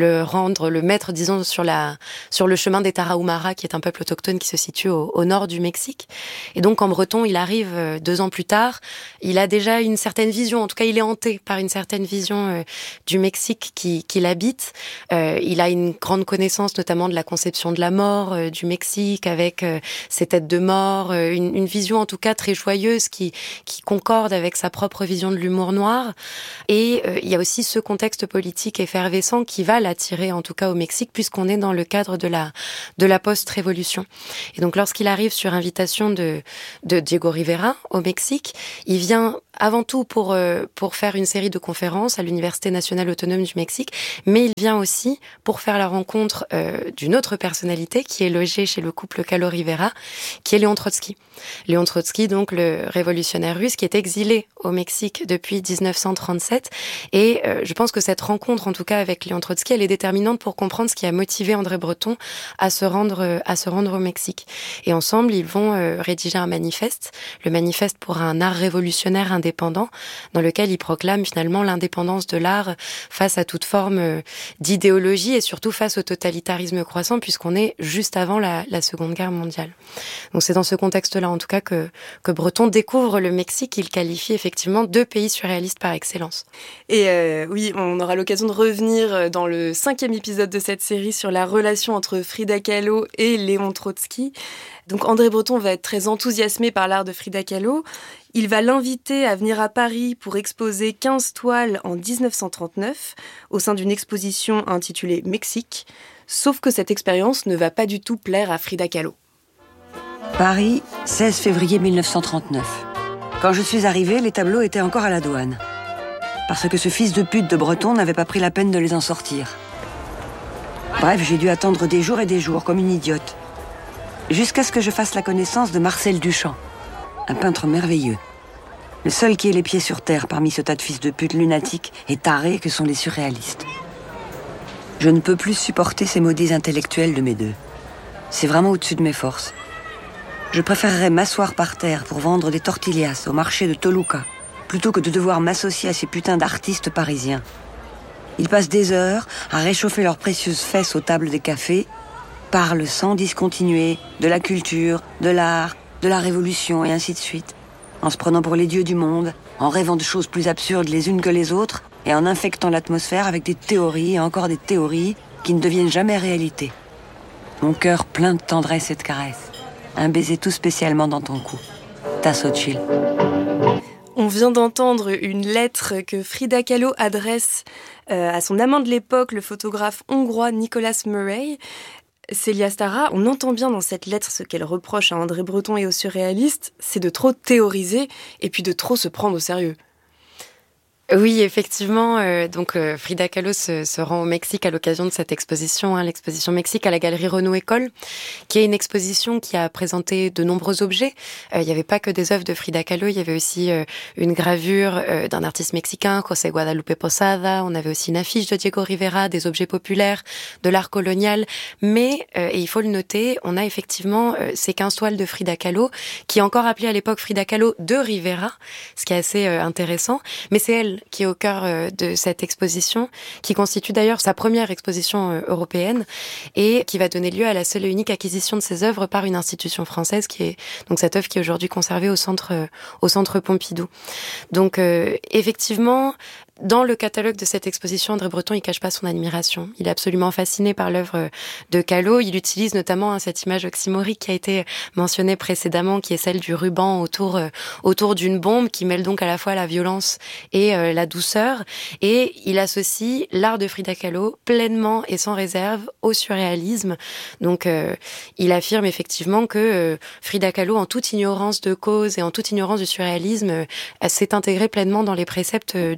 mettre, disons, sur le chemin des Tarahumara, qui est un peuple autochtone qui se situe au nord du Mexique. Et donc en Breton, il arrive 2 ans plus tard. Il a déjà une certaine vision, en tout cas il est hanté par une certaine vision du Mexique qui l'habite. Il a une grande connaissance notamment de la conception de la mort du Mexique avec ses têtes de mort, une vision en tout cas très joyeuse qui concorde avec sa propre vision de l'humour noir. Et il y a aussi ce contexte politique effervescent qui va l'attirer en tout cas au Mexique puisqu'on est dans le cadre de la post-révolution. Et donc lorsqu'il arrive sur invitation de Diego Rivera au Mexique, il vient avant tout pour faire une série de conférences à l'Université nationale autonome du Mexique, mais il vient aussi pour faire la rencontre d'une autre personnalité qui est logée chez le couple Kahlo-Rivera, qui est Léon Trotsky. Léon Trotsky, donc le révolutionnaire russe qui est exilé au Mexique depuis 1937. Et je pense que cette rencontre, en tout cas avec Léon Trotsky, elle est déterminante pour comprendre ce qui a motivé André Breton à se rendre au Mexique. Et ensemble, ils vont rédiger un manifeste, le manifeste pour un art révolutionnaire indépendant, dans lequel ils proclament finalement l'indépendance de l'art face à toute forme d'idéologie et surtout face au totalitarisme croissant, puisqu'on est juste avant la Seconde Guerre mondiale. Donc c'est dans ce contexte-là, en tout cas, que Breton découvre le Mexique, qu'il qualifie effectivement de pays surréaliste par excellence. Et oui, on aura l'occasion de revenir dans le 5e épisode de cette série sur la relation entre Frida Kahlo et Léon Trotsky. Donc André Breton va être très enthousiasmé par l'art de Frida Kahlo. Il va l'inviter à venir à Paris pour exposer 15 toiles en 1939 au sein d'une exposition intitulée Mexique. Sauf que cette expérience ne va pas du tout plaire à Frida Kahlo. Paris, 16 février 1939. Quand je suis arrivée, les tableaux étaient encore à la douane. Parce que ce fils de pute de Breton n'avait pas pris la peine de les en sortir. Bref, j'ai dû attendre des jours et des jours, comme une idiote. Jusqu'à ce que je fasse la connaissance de Marcel Duchamp, un peintre merveilleux. Le seul qui ait les pieds sur terre parmi ce tas de fils de pute lunatiques et tarés que sont les surréalistes. Je ne peux plus supporter ces maudits intellectuels de mes deux. C'est vraiment au-dessus de mes forces. Je préférerais m'asseoir par terre pour vendre des tortillas au marché de Toluca, plutôt que de devoir m'associer à ces putains d'artistes parisiens. Ils passent des heures à réchauffer leurs précieuses fesses aux tables des cafés, parlent sans discontinuer de la culture, de l'art, de la révolution et ainsi de suite, en se prenant pour les dieux du monde, en rêvant de choses plus absurdes les unes que les autres et en infectant l'atmosphère avec des théories et encore des théories qui ne deviennent jamais réalité. Mon cœur plein de tendresse et de caresses. Un baiser tout spécialement dans ton cou. Ta Xochitl. On vient d'entendre une lettre que Frida Kahlo adresse à son amant de l'époque, le photographe hongrois Nicolas Murray. Célia Stara, on entend bien dans cette lettre ce qu'elle reproche à André Breton et aux surréalistes, c'est de trop théoriser et puis de trop se prendre au sérieux. Oui, effectivement. Donc Frida Kahlo se rend au Mexique à l'occasion de cette exposition, l'exposition Mexique à la Galerie Renaud École, qui est une exposition qui a présenté de nombreux objets. Il n'y avait pas que des œuvres de Frida Kahlo, il y avait aussi une gravure d'un artiste mexicain, José Guadalupe Posada. On avait aussi une affiche de Diego Rivera, des objets populaires, de l'art colonial. Mais, et il faut le noter, on a effectivement ces 15 toiles de Frida Kahlo, qui est encore appelée à l'époque Frida Kahlo de Rivera, ce qui est assez intéressant. Mais c'est elle qui est au cœur de cette exposition, qui constitue d'ailleurs sa première exposition européenne et qui va donner lieu à la seule et unique acquisition de ses œuvres par une institution française, qui est donc cette œuvre qui est aujourd'hui conservée au centre Pompidou. Donc effectivement, dans le catalogue de cette exposition, André Breton, il cache pas son admiration. Il est absolument fasciné par l'œuvre de Kahlo. Il utilise notamment cette image oxymorique qui a été mentionnée précédemment, qui est celle du ruban autour d'une bombe, qui mêle donc à la fois la violence et la douceur. Et il associe l'art de Frida Kahlo pleinement et sans réserve au surréalisme. Donc, il affirme effectivement que Frida Kahlo, en toute ignorance de cause et en toute ignorance du surréalisme, s'est intégrée pleinement dans les préceptes du mouvement.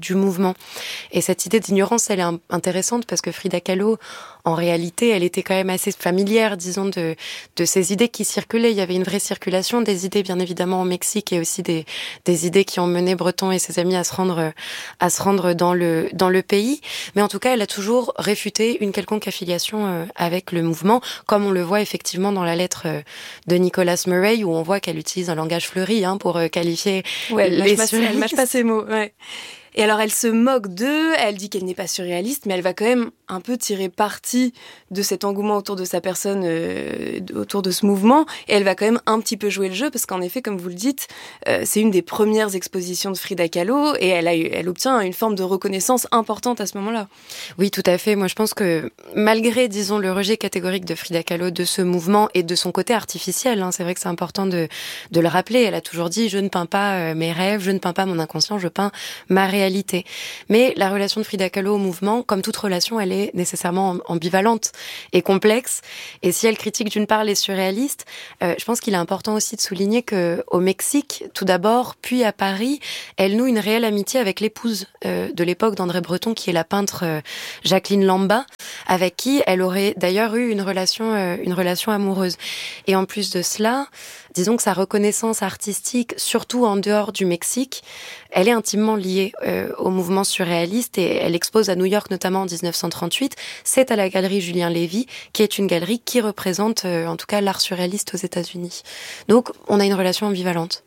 mouvement. Et cette idée d'ignorance, elle est intéressante parce que Frida Kahlo, en réalité, elle était quand même assez familière, disons, de ces idées qui circulaient. Il y avait une vraie circulation des idées, bien évidemment, au Mexique, et aussi des idées qui ont mené Breton et ses amis à se rendre dans le pays. Mais en tout cas, elle a toujours réfuté une quelconque affiliation avec le mouvement, comme on le voit effectivement dans la lettre de Nicholas Murray, où on voit qu'elle utilise un langage fleuri pour qualifier les surréalistes. Elle mâche pas ses mots, ouais. Et alors, elle se moque d'eux, elle dit qu'elle n'est pas surréaliste, mais elle va quand même un peu tirer parti de cet engouement autour de sa personne, autour de ce mouvement, et elle va quand même un petit peu jouer le jeu, parce qu'en effet, comme vous le dites, c'est une des premières expositions de Frida Kahlo, et elle obtient une forme de reconnaissance importante à ce moment-là. Oui, tout à fait. Moi, je pense que malgré, disons, le rejet catégorique de Frida Kahlo de ce mouvement et de son côté artificiel, c'est vrai que c'est important de le rappeler, elle a toujours dit « je ne peins pas mes rêves, je ne peins pas mon inconscient, je peins ma réalité ». Mais la relation de Frida Kahlo au mouvement, comme toute relation, elle est nécessairement ambivalente et complexe. Et si elle critique d'une part les surréalistes, je pense qu'il est important aussi de souligner qu'au Mexique, tout d'abord, puis à Paris, elle noue une réelle amitié avec l'épouse de l'époque d'André Breton, qui est la peintre Jacqueline Lamba, avec qui elle aurait d'ailleurs eu une relation amoureuse. Et en plus de cela, disons que sa reconnaissance artistique, surtout en dehors du Mexique, elle est intimement liée au mouvement surréaliste, et elle expose à New York notamment en 1938. C'est à la galerie Julien Lévy, qui est une galerie qui représente en tout cas l'art surréaliste aux États-Unis. Donc on a une relation ambivalente.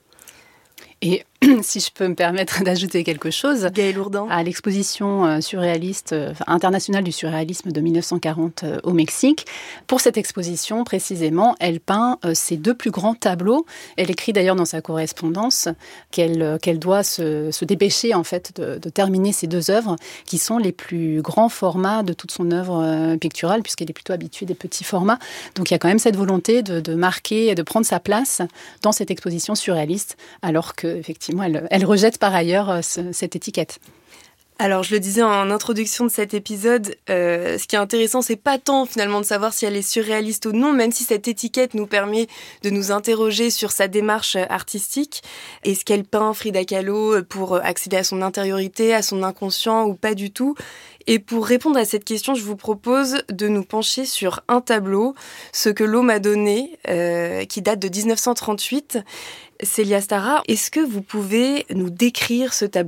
Et si je peux me permettre d'ajouter quelque chose, Gaëlle Ourdin, à l'exposition surréaliste internationale du surréalisme de 1940 au Mexique, pour cette exposition précisément, elle peint ses deux plus grands tableaux. Elle écrit d'ailleurs dans sa correspondance qu'elle doit se dépêcher en fait de terminer ces deux œuvres, qui sont les plus grands formats de toute son œuvre picturale, puisqu'elle est plutôt habituée des petits formats. Donc il y a quand même cette volonté de marquer et de prendre sa place dans cette exposition surréaliste, alors que effectivement elle rejette par ailleurs cette étiquette. Alors, je le disais en introduction de cet épisode, ce qui est intéressant, c'est pas tant finalement de savoir si elle est surréaliste ou non, même si cette étiquette nous permet de nous interroger sur sa démarche artistique. Est-ce qu'elle peint Frida Kahlo pour accéder à son intériorité, à son inconscient ou pas du tout ? Et pour répondre à cette question, je vous propose de nous pencher sur un tableau, Ce que l'eau m'a donné, qui date de 1938. Célia Stara, est-ce que vous pouvez nous décrire ce tableau ?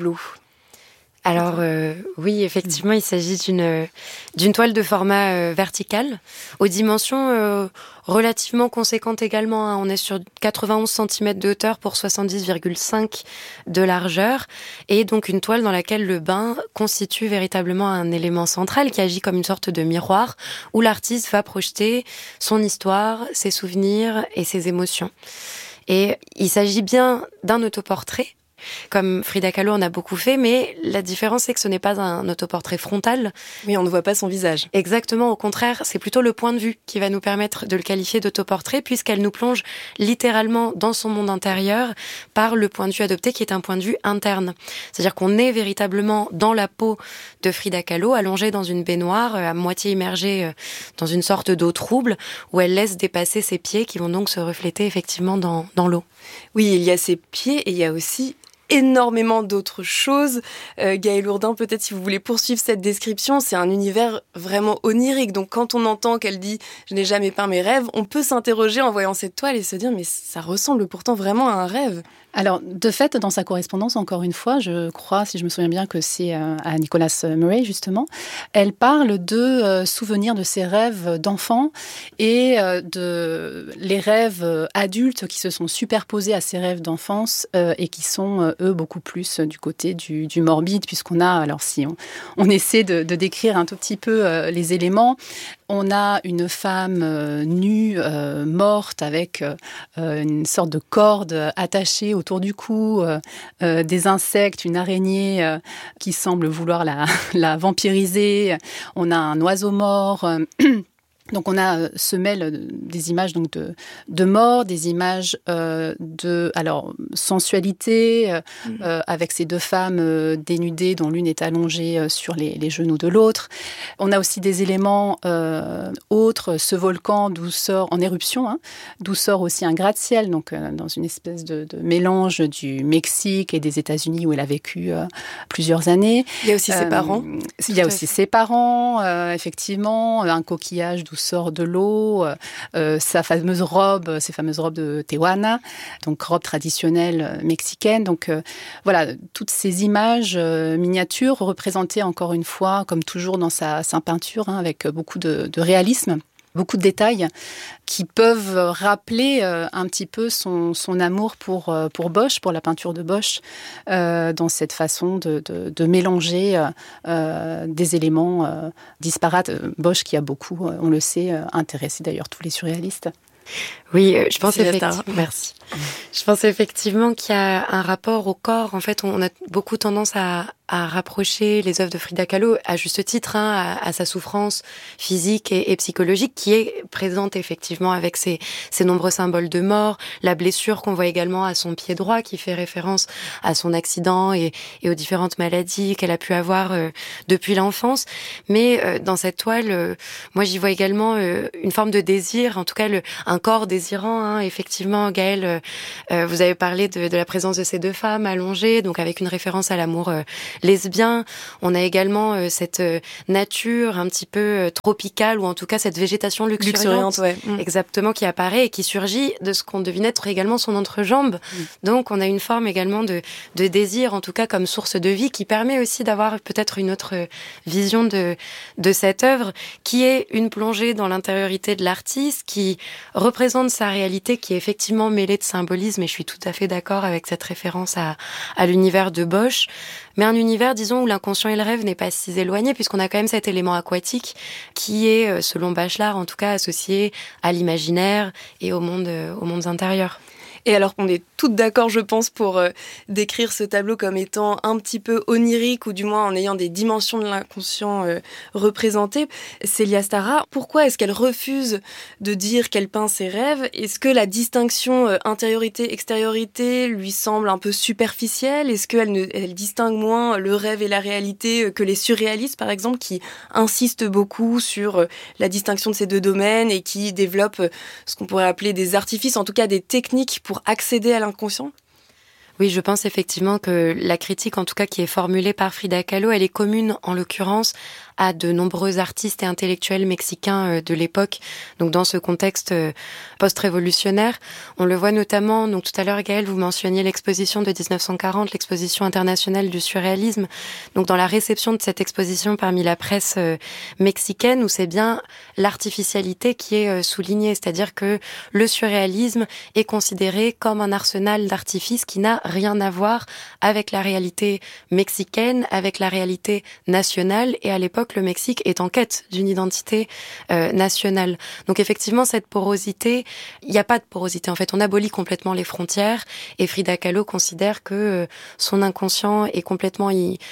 Alors oui, effectivement, il s'agit d'une toile de format vertical, aux dimensions relativement conséquentes également. On est sur 91 cm de hauteur pour 70,5 de largeur, et donc une toile dans laquelle le bain constitue véritablement un élément central qui agit comme une sorte de miroir où l'artiste va projeter son histoire, ses souvenirs et ses émotions. Et il s'agit bien d'un autoportrait, comme Frida Kahlo en a beaucoup fait, mais la différence, c'est que ce n'est pas un autoportrait frontal. Oui, on ne voit pas son visage. Exactement, au contraire, c'est plutôt le point de vue qui va nous permettre de le qualifier d'autoportrait, puisqu'elle nous plonge littéralement dans son monde intérieur par le point de vue adopté, qui est un point de vue interne. C'est-à-dire qu'on est véritablement dans la peau de Frida Kahlo, allongée dans une baignoire, à moitié immergée dans une sorte d'eau trouble, où elle laisse dépasser ses pieds, qui vont donc se refléter effectivement dans l'eau. Oui, il y a ses pieds et il y a aussi énormément d'autres choses. Gaëlle Ourdin, peut-être si vous voulez poursuivre cette description, c'est un univers vraiment onirique. Donc quand on entend qu'elle dit « je n'ai jamais peint mes rêves », on peut s'interroger en voyant cette toile et se dire « mais ça ressemble pourtant vraiment à un rêve ». Alors, de fait, dans sa correspondance, encore une fois, je crois, si je me souviens bien, que c'est à Nicholas Murray, justement, elle parle de souvenirs de ses rêves d'enfant et de les rêves adultes qui se sont superposés à ses rêves d'enfance et qui sont, eux, beaucoup plus du côté du morbide, puisqu'on a, alors si on essaie de décrire un tout petit peu les éléments, on a une femme nue, morte, avec une sorte de corde attachée autour du cou, des insectes, une araignée qui semble vouloir la vampiriser. On a un oiseau mort. Donc on a semelle des images donc de mort, des images de sensualité avec ces deux femmes dénudées dont l'une est allongée sur les genoux de l'autre. On a aussi des éléments autres, ce volcan d'où sort en éruption, d'où sort aussi un gratte-ciel, donc dans une espèce de mélange du Mexique et des États-Unis où elle a vécu plusieurs années. Il y a aussi ses parents. Il y a aussi ses parents, effectivement, un coquillage d'où sort de l'eau, ses fameuses robes de Tehuana, donc robe traditionnelle mexicaine. Donc voilà, toutes ces images miniatures représentées encore une fois, comme toujours dans sa peinture, avec beaucoup de réalisme. Beaucoup de détails qui peuvent rappeler un petit peu son amour pour Bosch, pour la peinture de Bosch, dans cette façon de mélanger des éléments disparates. Bosch qui a beaucoup, on le sait, intéressé d'ailleurs tous les surréalistes. Oui, je pense Merci. Je pense effectivement qu'il y a un rapport au corps. En fait, on a beaucoup tendance à rapprocher les œuvres de Frida Kahlo, à juste titre, à sa souffrance physique et psychologique, qui est présente effectivement avec ses nombreux symboles de mort, la blessure qu'on voit également à son pied droit, qui fait référence à son accident et aux différentes maladies qu'elle a pu avoir depuis l'enfance. Mais dans cette toile, moi j'y vois également une forme de désir, en tout cas un corps désirant. Effectivement, Gaëlle, vous avez parlé de la présence de ces deux femmes allongées, donc avec une référence à l'amour lesbien. On a également cette nature un petit peu tropicale, ou en tout cas cette végétation luxuriante, exactement, qui apparaît et qui surgit de ce qu'on devine être également son entrejambe. Donc on a une forme également de désir, en tout cas comme source de vie, qui permet aussi d'avoir peut-être une autre vision de cette œuvre, qui est une plongée dans l'intériorité de l'artiste, qui représente sa réalité, qui est effectivement mêlée de symbolisme, et je suis tout à fait d'accord avec cette référence à l'univers de Bosch, mais un univers, disons, où l'inconscient et le rêve n'est pas si éloigné, puisqu'on a quand même cet élément aquatique qui est, selon Bachelard, en tout cas, associé à l'imaginaire et aux mondes intérieurs. Et alors qu'on est toutes d'accord, je pense, pour décrire ce tableau comme étant un petit peu onirique, ou du moins en ayant des dimensions de l'inconscient représentées. Célia Stara, pourquoi est-ce qu'elle refuse de dire qu'elle peint ses rêves ? Est-ce que la distinction intériorité-extériorité lui semble un peu superficielle ? Est-ce qu'elle distingue moins le rêve et la réalité que les surréalistes, par exemple, qui insistent beaucoup sur la distinction de ces deux domaines et qui développent ce qu'on pourrait appeler des artifices, en tout cas des techniques pour accéder à l'inconscient ? Oui, je pense effectivement que la critique, en tout cas qui est formulée par Frida Kahlo, elle est commune en l'occurrence à de nombreux artistes et intellectuels mexicains de l'époque. Donc dans ce contexte post-révolutionnaire, on le voit notamment, donc tout à l'heure Gaëlle, vous mentionniez l'exposition de 1940, l'exposition internationale du surréalisme. Donc dans la réception de cette exposition parmi la presse mexicaine, où c'est bien l'artificialité qui est soulignée, c'est-à-dire que le surréalisme est considéré comme un arsenal d'artifices qui n'a rien à voir avec la réalité mexicaine, avec la réalité nationale, et à l'époque le Mexique est en quête d'une identité nationale. Donc effectivement, cette porosité, il n'y a pas de porosité. En fait, on abolit complètement les frontières, et Frida Kahlo considère que son inconscient est complètement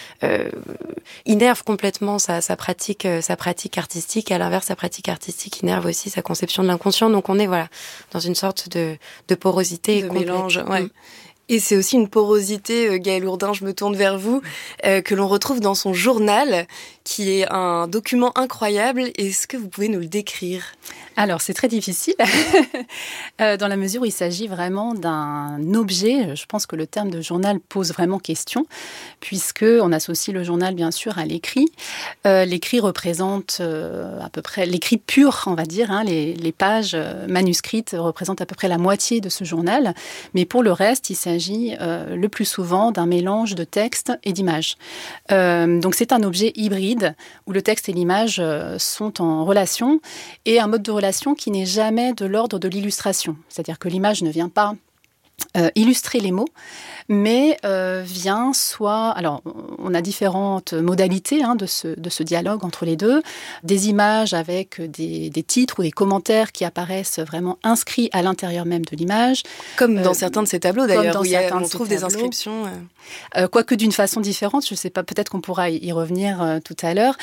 innerve complètement sa pratique artistique, et à l'inverse, sa pratique artistique innerve aussi sa conception de l'inconscient. Donc on est dans une sorte de porosité, de mélange. Ouais. Et c'est aussi une porosité, Gaëlle Ourdin, je me tourne vers vous, que l'on retrouve dans son journal, qui est un document incroyable. Est-ce que vous pouvez nous le décrire ? Alors, c'est très difficile, dans la mesure où il s'agit vraiment d'un objet. Je pense que le terme de journal pose vraiment question, puisqu'on associe le journal, bien sûr, à l'écrit. L'écrit représente à peu près, l'écrit pur, on va dire, les pages manuscrites représentent à peu près la moitié de ce journal. Mais pour le reste, il s'agit le plus souvent d'un mélange de texte et d'images. Donc, c'est un objet hybride, où le texte et l'image sont en relation, et un mode de relation qui n'est jamais de l'ordre de l'illustration. C'est-à-dire que l'image ne vient pas illustrer les mots, mais vient soit... Alors, on a différentes modalités de ce dialogue entre les deux. Des images avec des titres ou des commentaires qui apparaissent vraiment inscrits à l'intérieur même de l'image. Comme dans certains de ces tableaux, d'ailleurs, où on trouve des inscriptions. Quoique d'une façon différente, je ne sais pas, peut-être qu'on pourra y revenir tout à l'heure.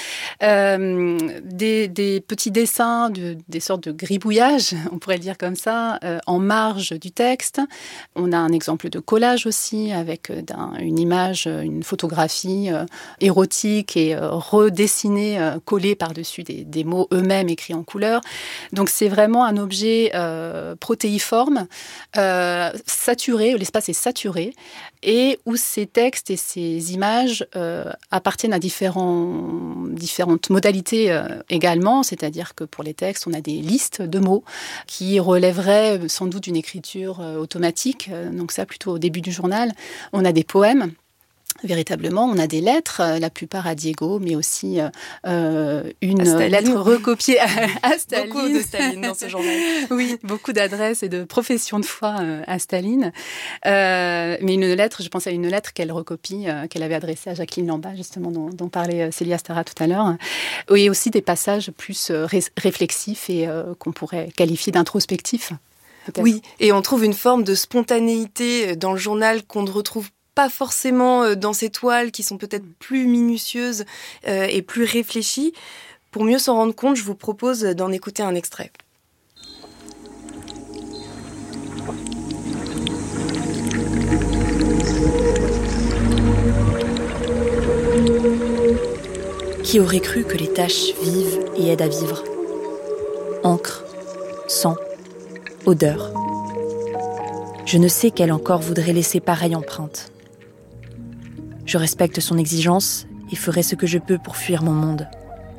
Des petits dessins, des sortes de gribouillages, on pourrait le dire comme ça, en marge du texte. On a un exemple de collage aussi, avec une image, une photographie érotique et redessinée, collée par-dessus des mots eux-mêmes écrits en couleur. Donc c'est vraiment un objet protéiforme, saturé, l'espace est saturé, et où ces textes et ces images appartiennent à différentes modalités également, c'est-à-dire que pour les textes, on a des listes de mots qui relèveraient sans doute d'une écriture automatique, donc ça plutôt au début du journal. On a des poèmes. Véritablement, on a des lettres, la plupart à Diego, mais aussi une lettre recopiée à Staline. Beaucoup de Staline dans ce journal. Oui, beaucoup d'adresses et de professions de foi à Staline. Mais une lettre, je pense à une lettre qu'elle recopie, qu'elle avait adressée à Jacqueline Lamba, justement, dont parlait Célia Stara tout à l'heure. Et aussi des passages plus réflexifs et qu'on pourrait qualifier d'introspectifs. Peut-être. Oui, et on trouve une forme de spontanéité dans le journal qu'on ne retrouve pas forcément dans ces toiles qui sont peut-être plus minutieuses et plus réfléchies. Pour mieux s'en rendre compte, je vous propose d'en écouter un extrait. Qui aurait cru que les taches vivent et aident à vivre ? Encre, sang, odeur. Je ne sais quelle encore voudrait laisser pareille empreinte. Je respecte son exigence et ferai ce que je peux pour fuir mon monde.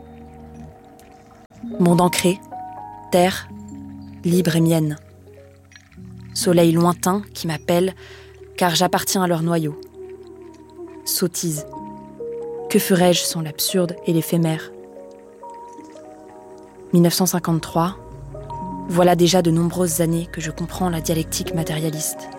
Monde ancré, terre, libre et mienne. Soleil lointain qui m'appelle, car j'appartiens à leur noyau. Sottise. Que ferais-je sans l'absurde et l'éphémère ? 1953, voilà déjà de nombreuses années que je comprends la dialectique matérialiste.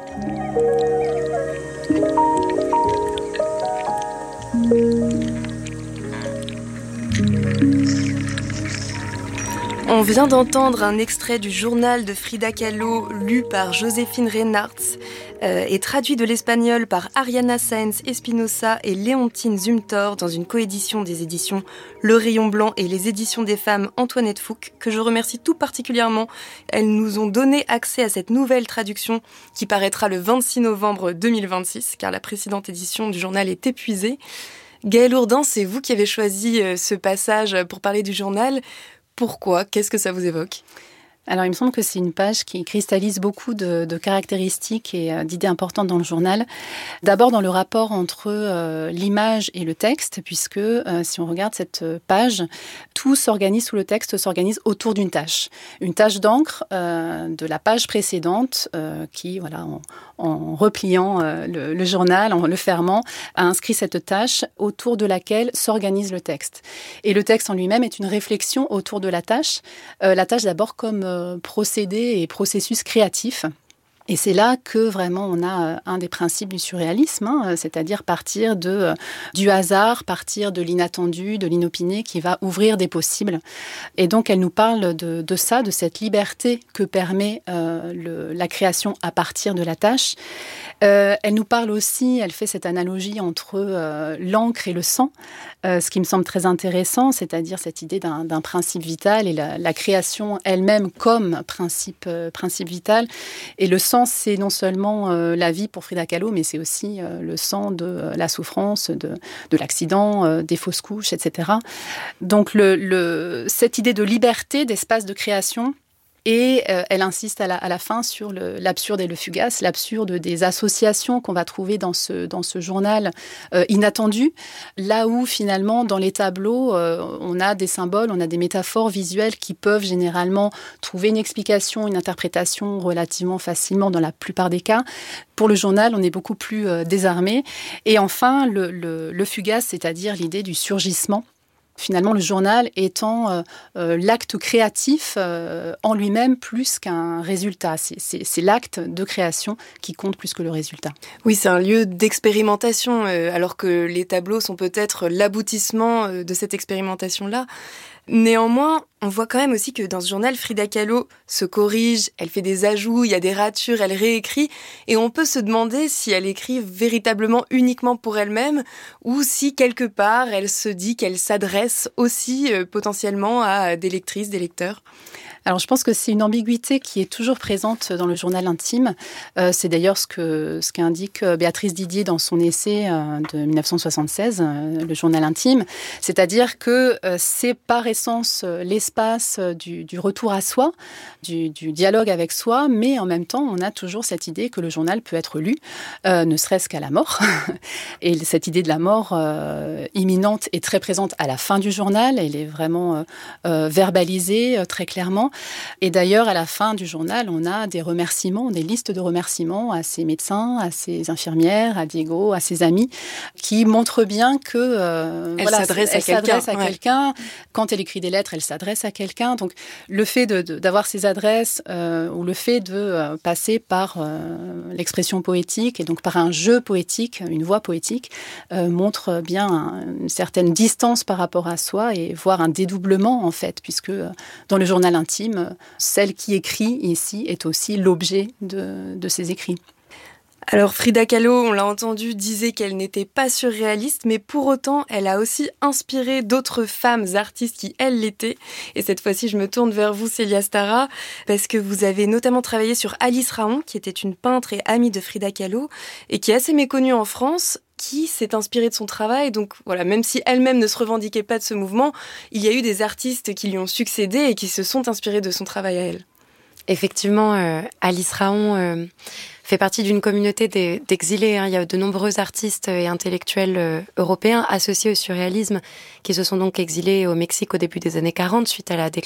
On vient d'entendre un extrait du journal de Frida Kahlo lu par Joséphine Reynards et traduit de l'espagnol par Ariana Sáenz Espinosa et Léontine Zumthor dans une coédition des éditions Le Rayon Blanc et les éditions des femmes Antoinette Fouque, que je remercie tout particulièrement. Elles nous ont donné accès à cette nouvelle traduction qui paraîtra le 26 novembre 2026, car la précédente édition du journal est épuisée. Gaëlle Ourdin, c'est vous qui avez choisi ce passage pour parler du journal. Pourquoi ? Qu'est-ce que ça vous évoque ? Alors, il me semble que c'est une page qui cristallise beaucoup de caractéristiques et d'idées importantes dans le journal. D'abord, dans le rapport entre l'image et le texte, puisque si on regarde cette page, tout s'organise sous le texte, s'organise autour d'une tâche. Une tâche d'encre de la page précédente qui, voilà, en repliant le journal, en le fermant, a inscrit cette tâche autour de laquelle s'organise le texte. Et le texte en lui-même est une réflexion autour de la tâche d'abord comme procédé et processus créatif. Et c'est là que vraiment on a un des principes du surréalisme, c'est-à-dire partir du hasard, partir de l'inattendu, de l'inopiné qui va ouvrir des possibles. Et donc elle nous parle de ça, de cette liberté que permet la création à partir de la tâche. Elle nous parle aussi, elle fait cette analogie entre l'encre et le sang, ce qui me semble très intéressant, c'est-à-dire cette idée d'un principe vital et la création elle-même comme principe vital. Et le sang, c'est non seulement la vie pour Frida Kahlo, mais c'est aussi le sang de la souffrance, de l'accident, des fausses couches, etc. Donc cette idée de liberté, d'espace de création. Et elle insiste à la fin sur l'absurde et le fugace, l'absurde des associations qu'on va trouver dans ce journal inattendu, là où finalement dans les tableaux, on a des symboles, on a des métaphores visuelles qui peuvent généralement trouver une explication, une interprétation relativement facilement dans la plupart des cas. Pour le journal, on est beaucoup plus désarmé. Et enfin, le fugace, c'est-à-dire l'idée du surgissement. Finalement, le journal étant l'acte créatif en lui-même plus qu'un résultat. C'est l'acte de création qui compte plus que le résultat. Oui, c'est un lieu d'expérimentation, alors que les tableaux sont peut-être l'aboutissement de cette expérimentation-là. Néanmoins, on voit quand même aussi que dans ce journal, Frida Kahlo se corrige, elle fait des ajouts, il y a des ratures, elle réécrit, et on peut se demander si elle écrit véritablement uniquement pour elle-même, ou si quelque part elle se dit qu'elle s'adresse aussi potentiellement à des lectrices, des lecteurs. Alors, je pense que c'est une ambiguïté qui est toujours présente dans le journal intime. C'est d'ailleurs ce qu'indique Béatrice Didier dans son essai de 1976, le journal intime. C'est-à-dire que c'est par essence l'espace du retour à soi, du dialogue avec soi, mais en même temps, on a toujours cette idée que le journal peut être lu, ne serait-ce qu'à la mort. Et cette idée de la mort imminente est très présente à la fin du journal. Elle est vraiment verbalisée très clairement. Et d'ailleurs, à la fin du journal, on a des remerciements, des listes de remerciements à ses médecins, à ses infirmières, à Diego, à ses amis, qui montrent bien que elle s'adresse à quelqu'un. Quand elle écrit des lettres, elle s'adresse à quelqu'un. Donc, le fait d'avoir ces adresses ou le fait de passer par l'expression poétique et donc par un jeu poétique, une voix poétique, montre bien une certaine distance par rapport à soi et voire un dédoublement en fait, puisque dans le journal intime, celle qui écrit ici est aussi l'objet de ses écrits. Alors Frida Kahlo, on l'a entendu, disait qu'elle n'était pas surréaliste, mais pour autant, elle a aussi inspiré d'autres femmes artistes qui, elles, l'étaient. Et cette fois-ci, je me tourne vers vous, Célia Stara, parce que vous avez notamment travaillé sur Alice Raon, qui était une peintre et amie de Frida Kahlo, et qui est assez méconnue en France, qui s'est inspirée de son travail. Donc voilà, même si elle-même ne se revendiquait pas de ce mouvement, il y a eu des artistes qui lui ont succédé et qui se sont inspirés de son travail à elle. Effectivement, Alice Raon fait partie d'une communauté d'exilés. Il y a de nombreux artistes et intellectuels européens associés au surréalisme qui se sont donc exilés au Mexique au début des années 40 suite à la déclaration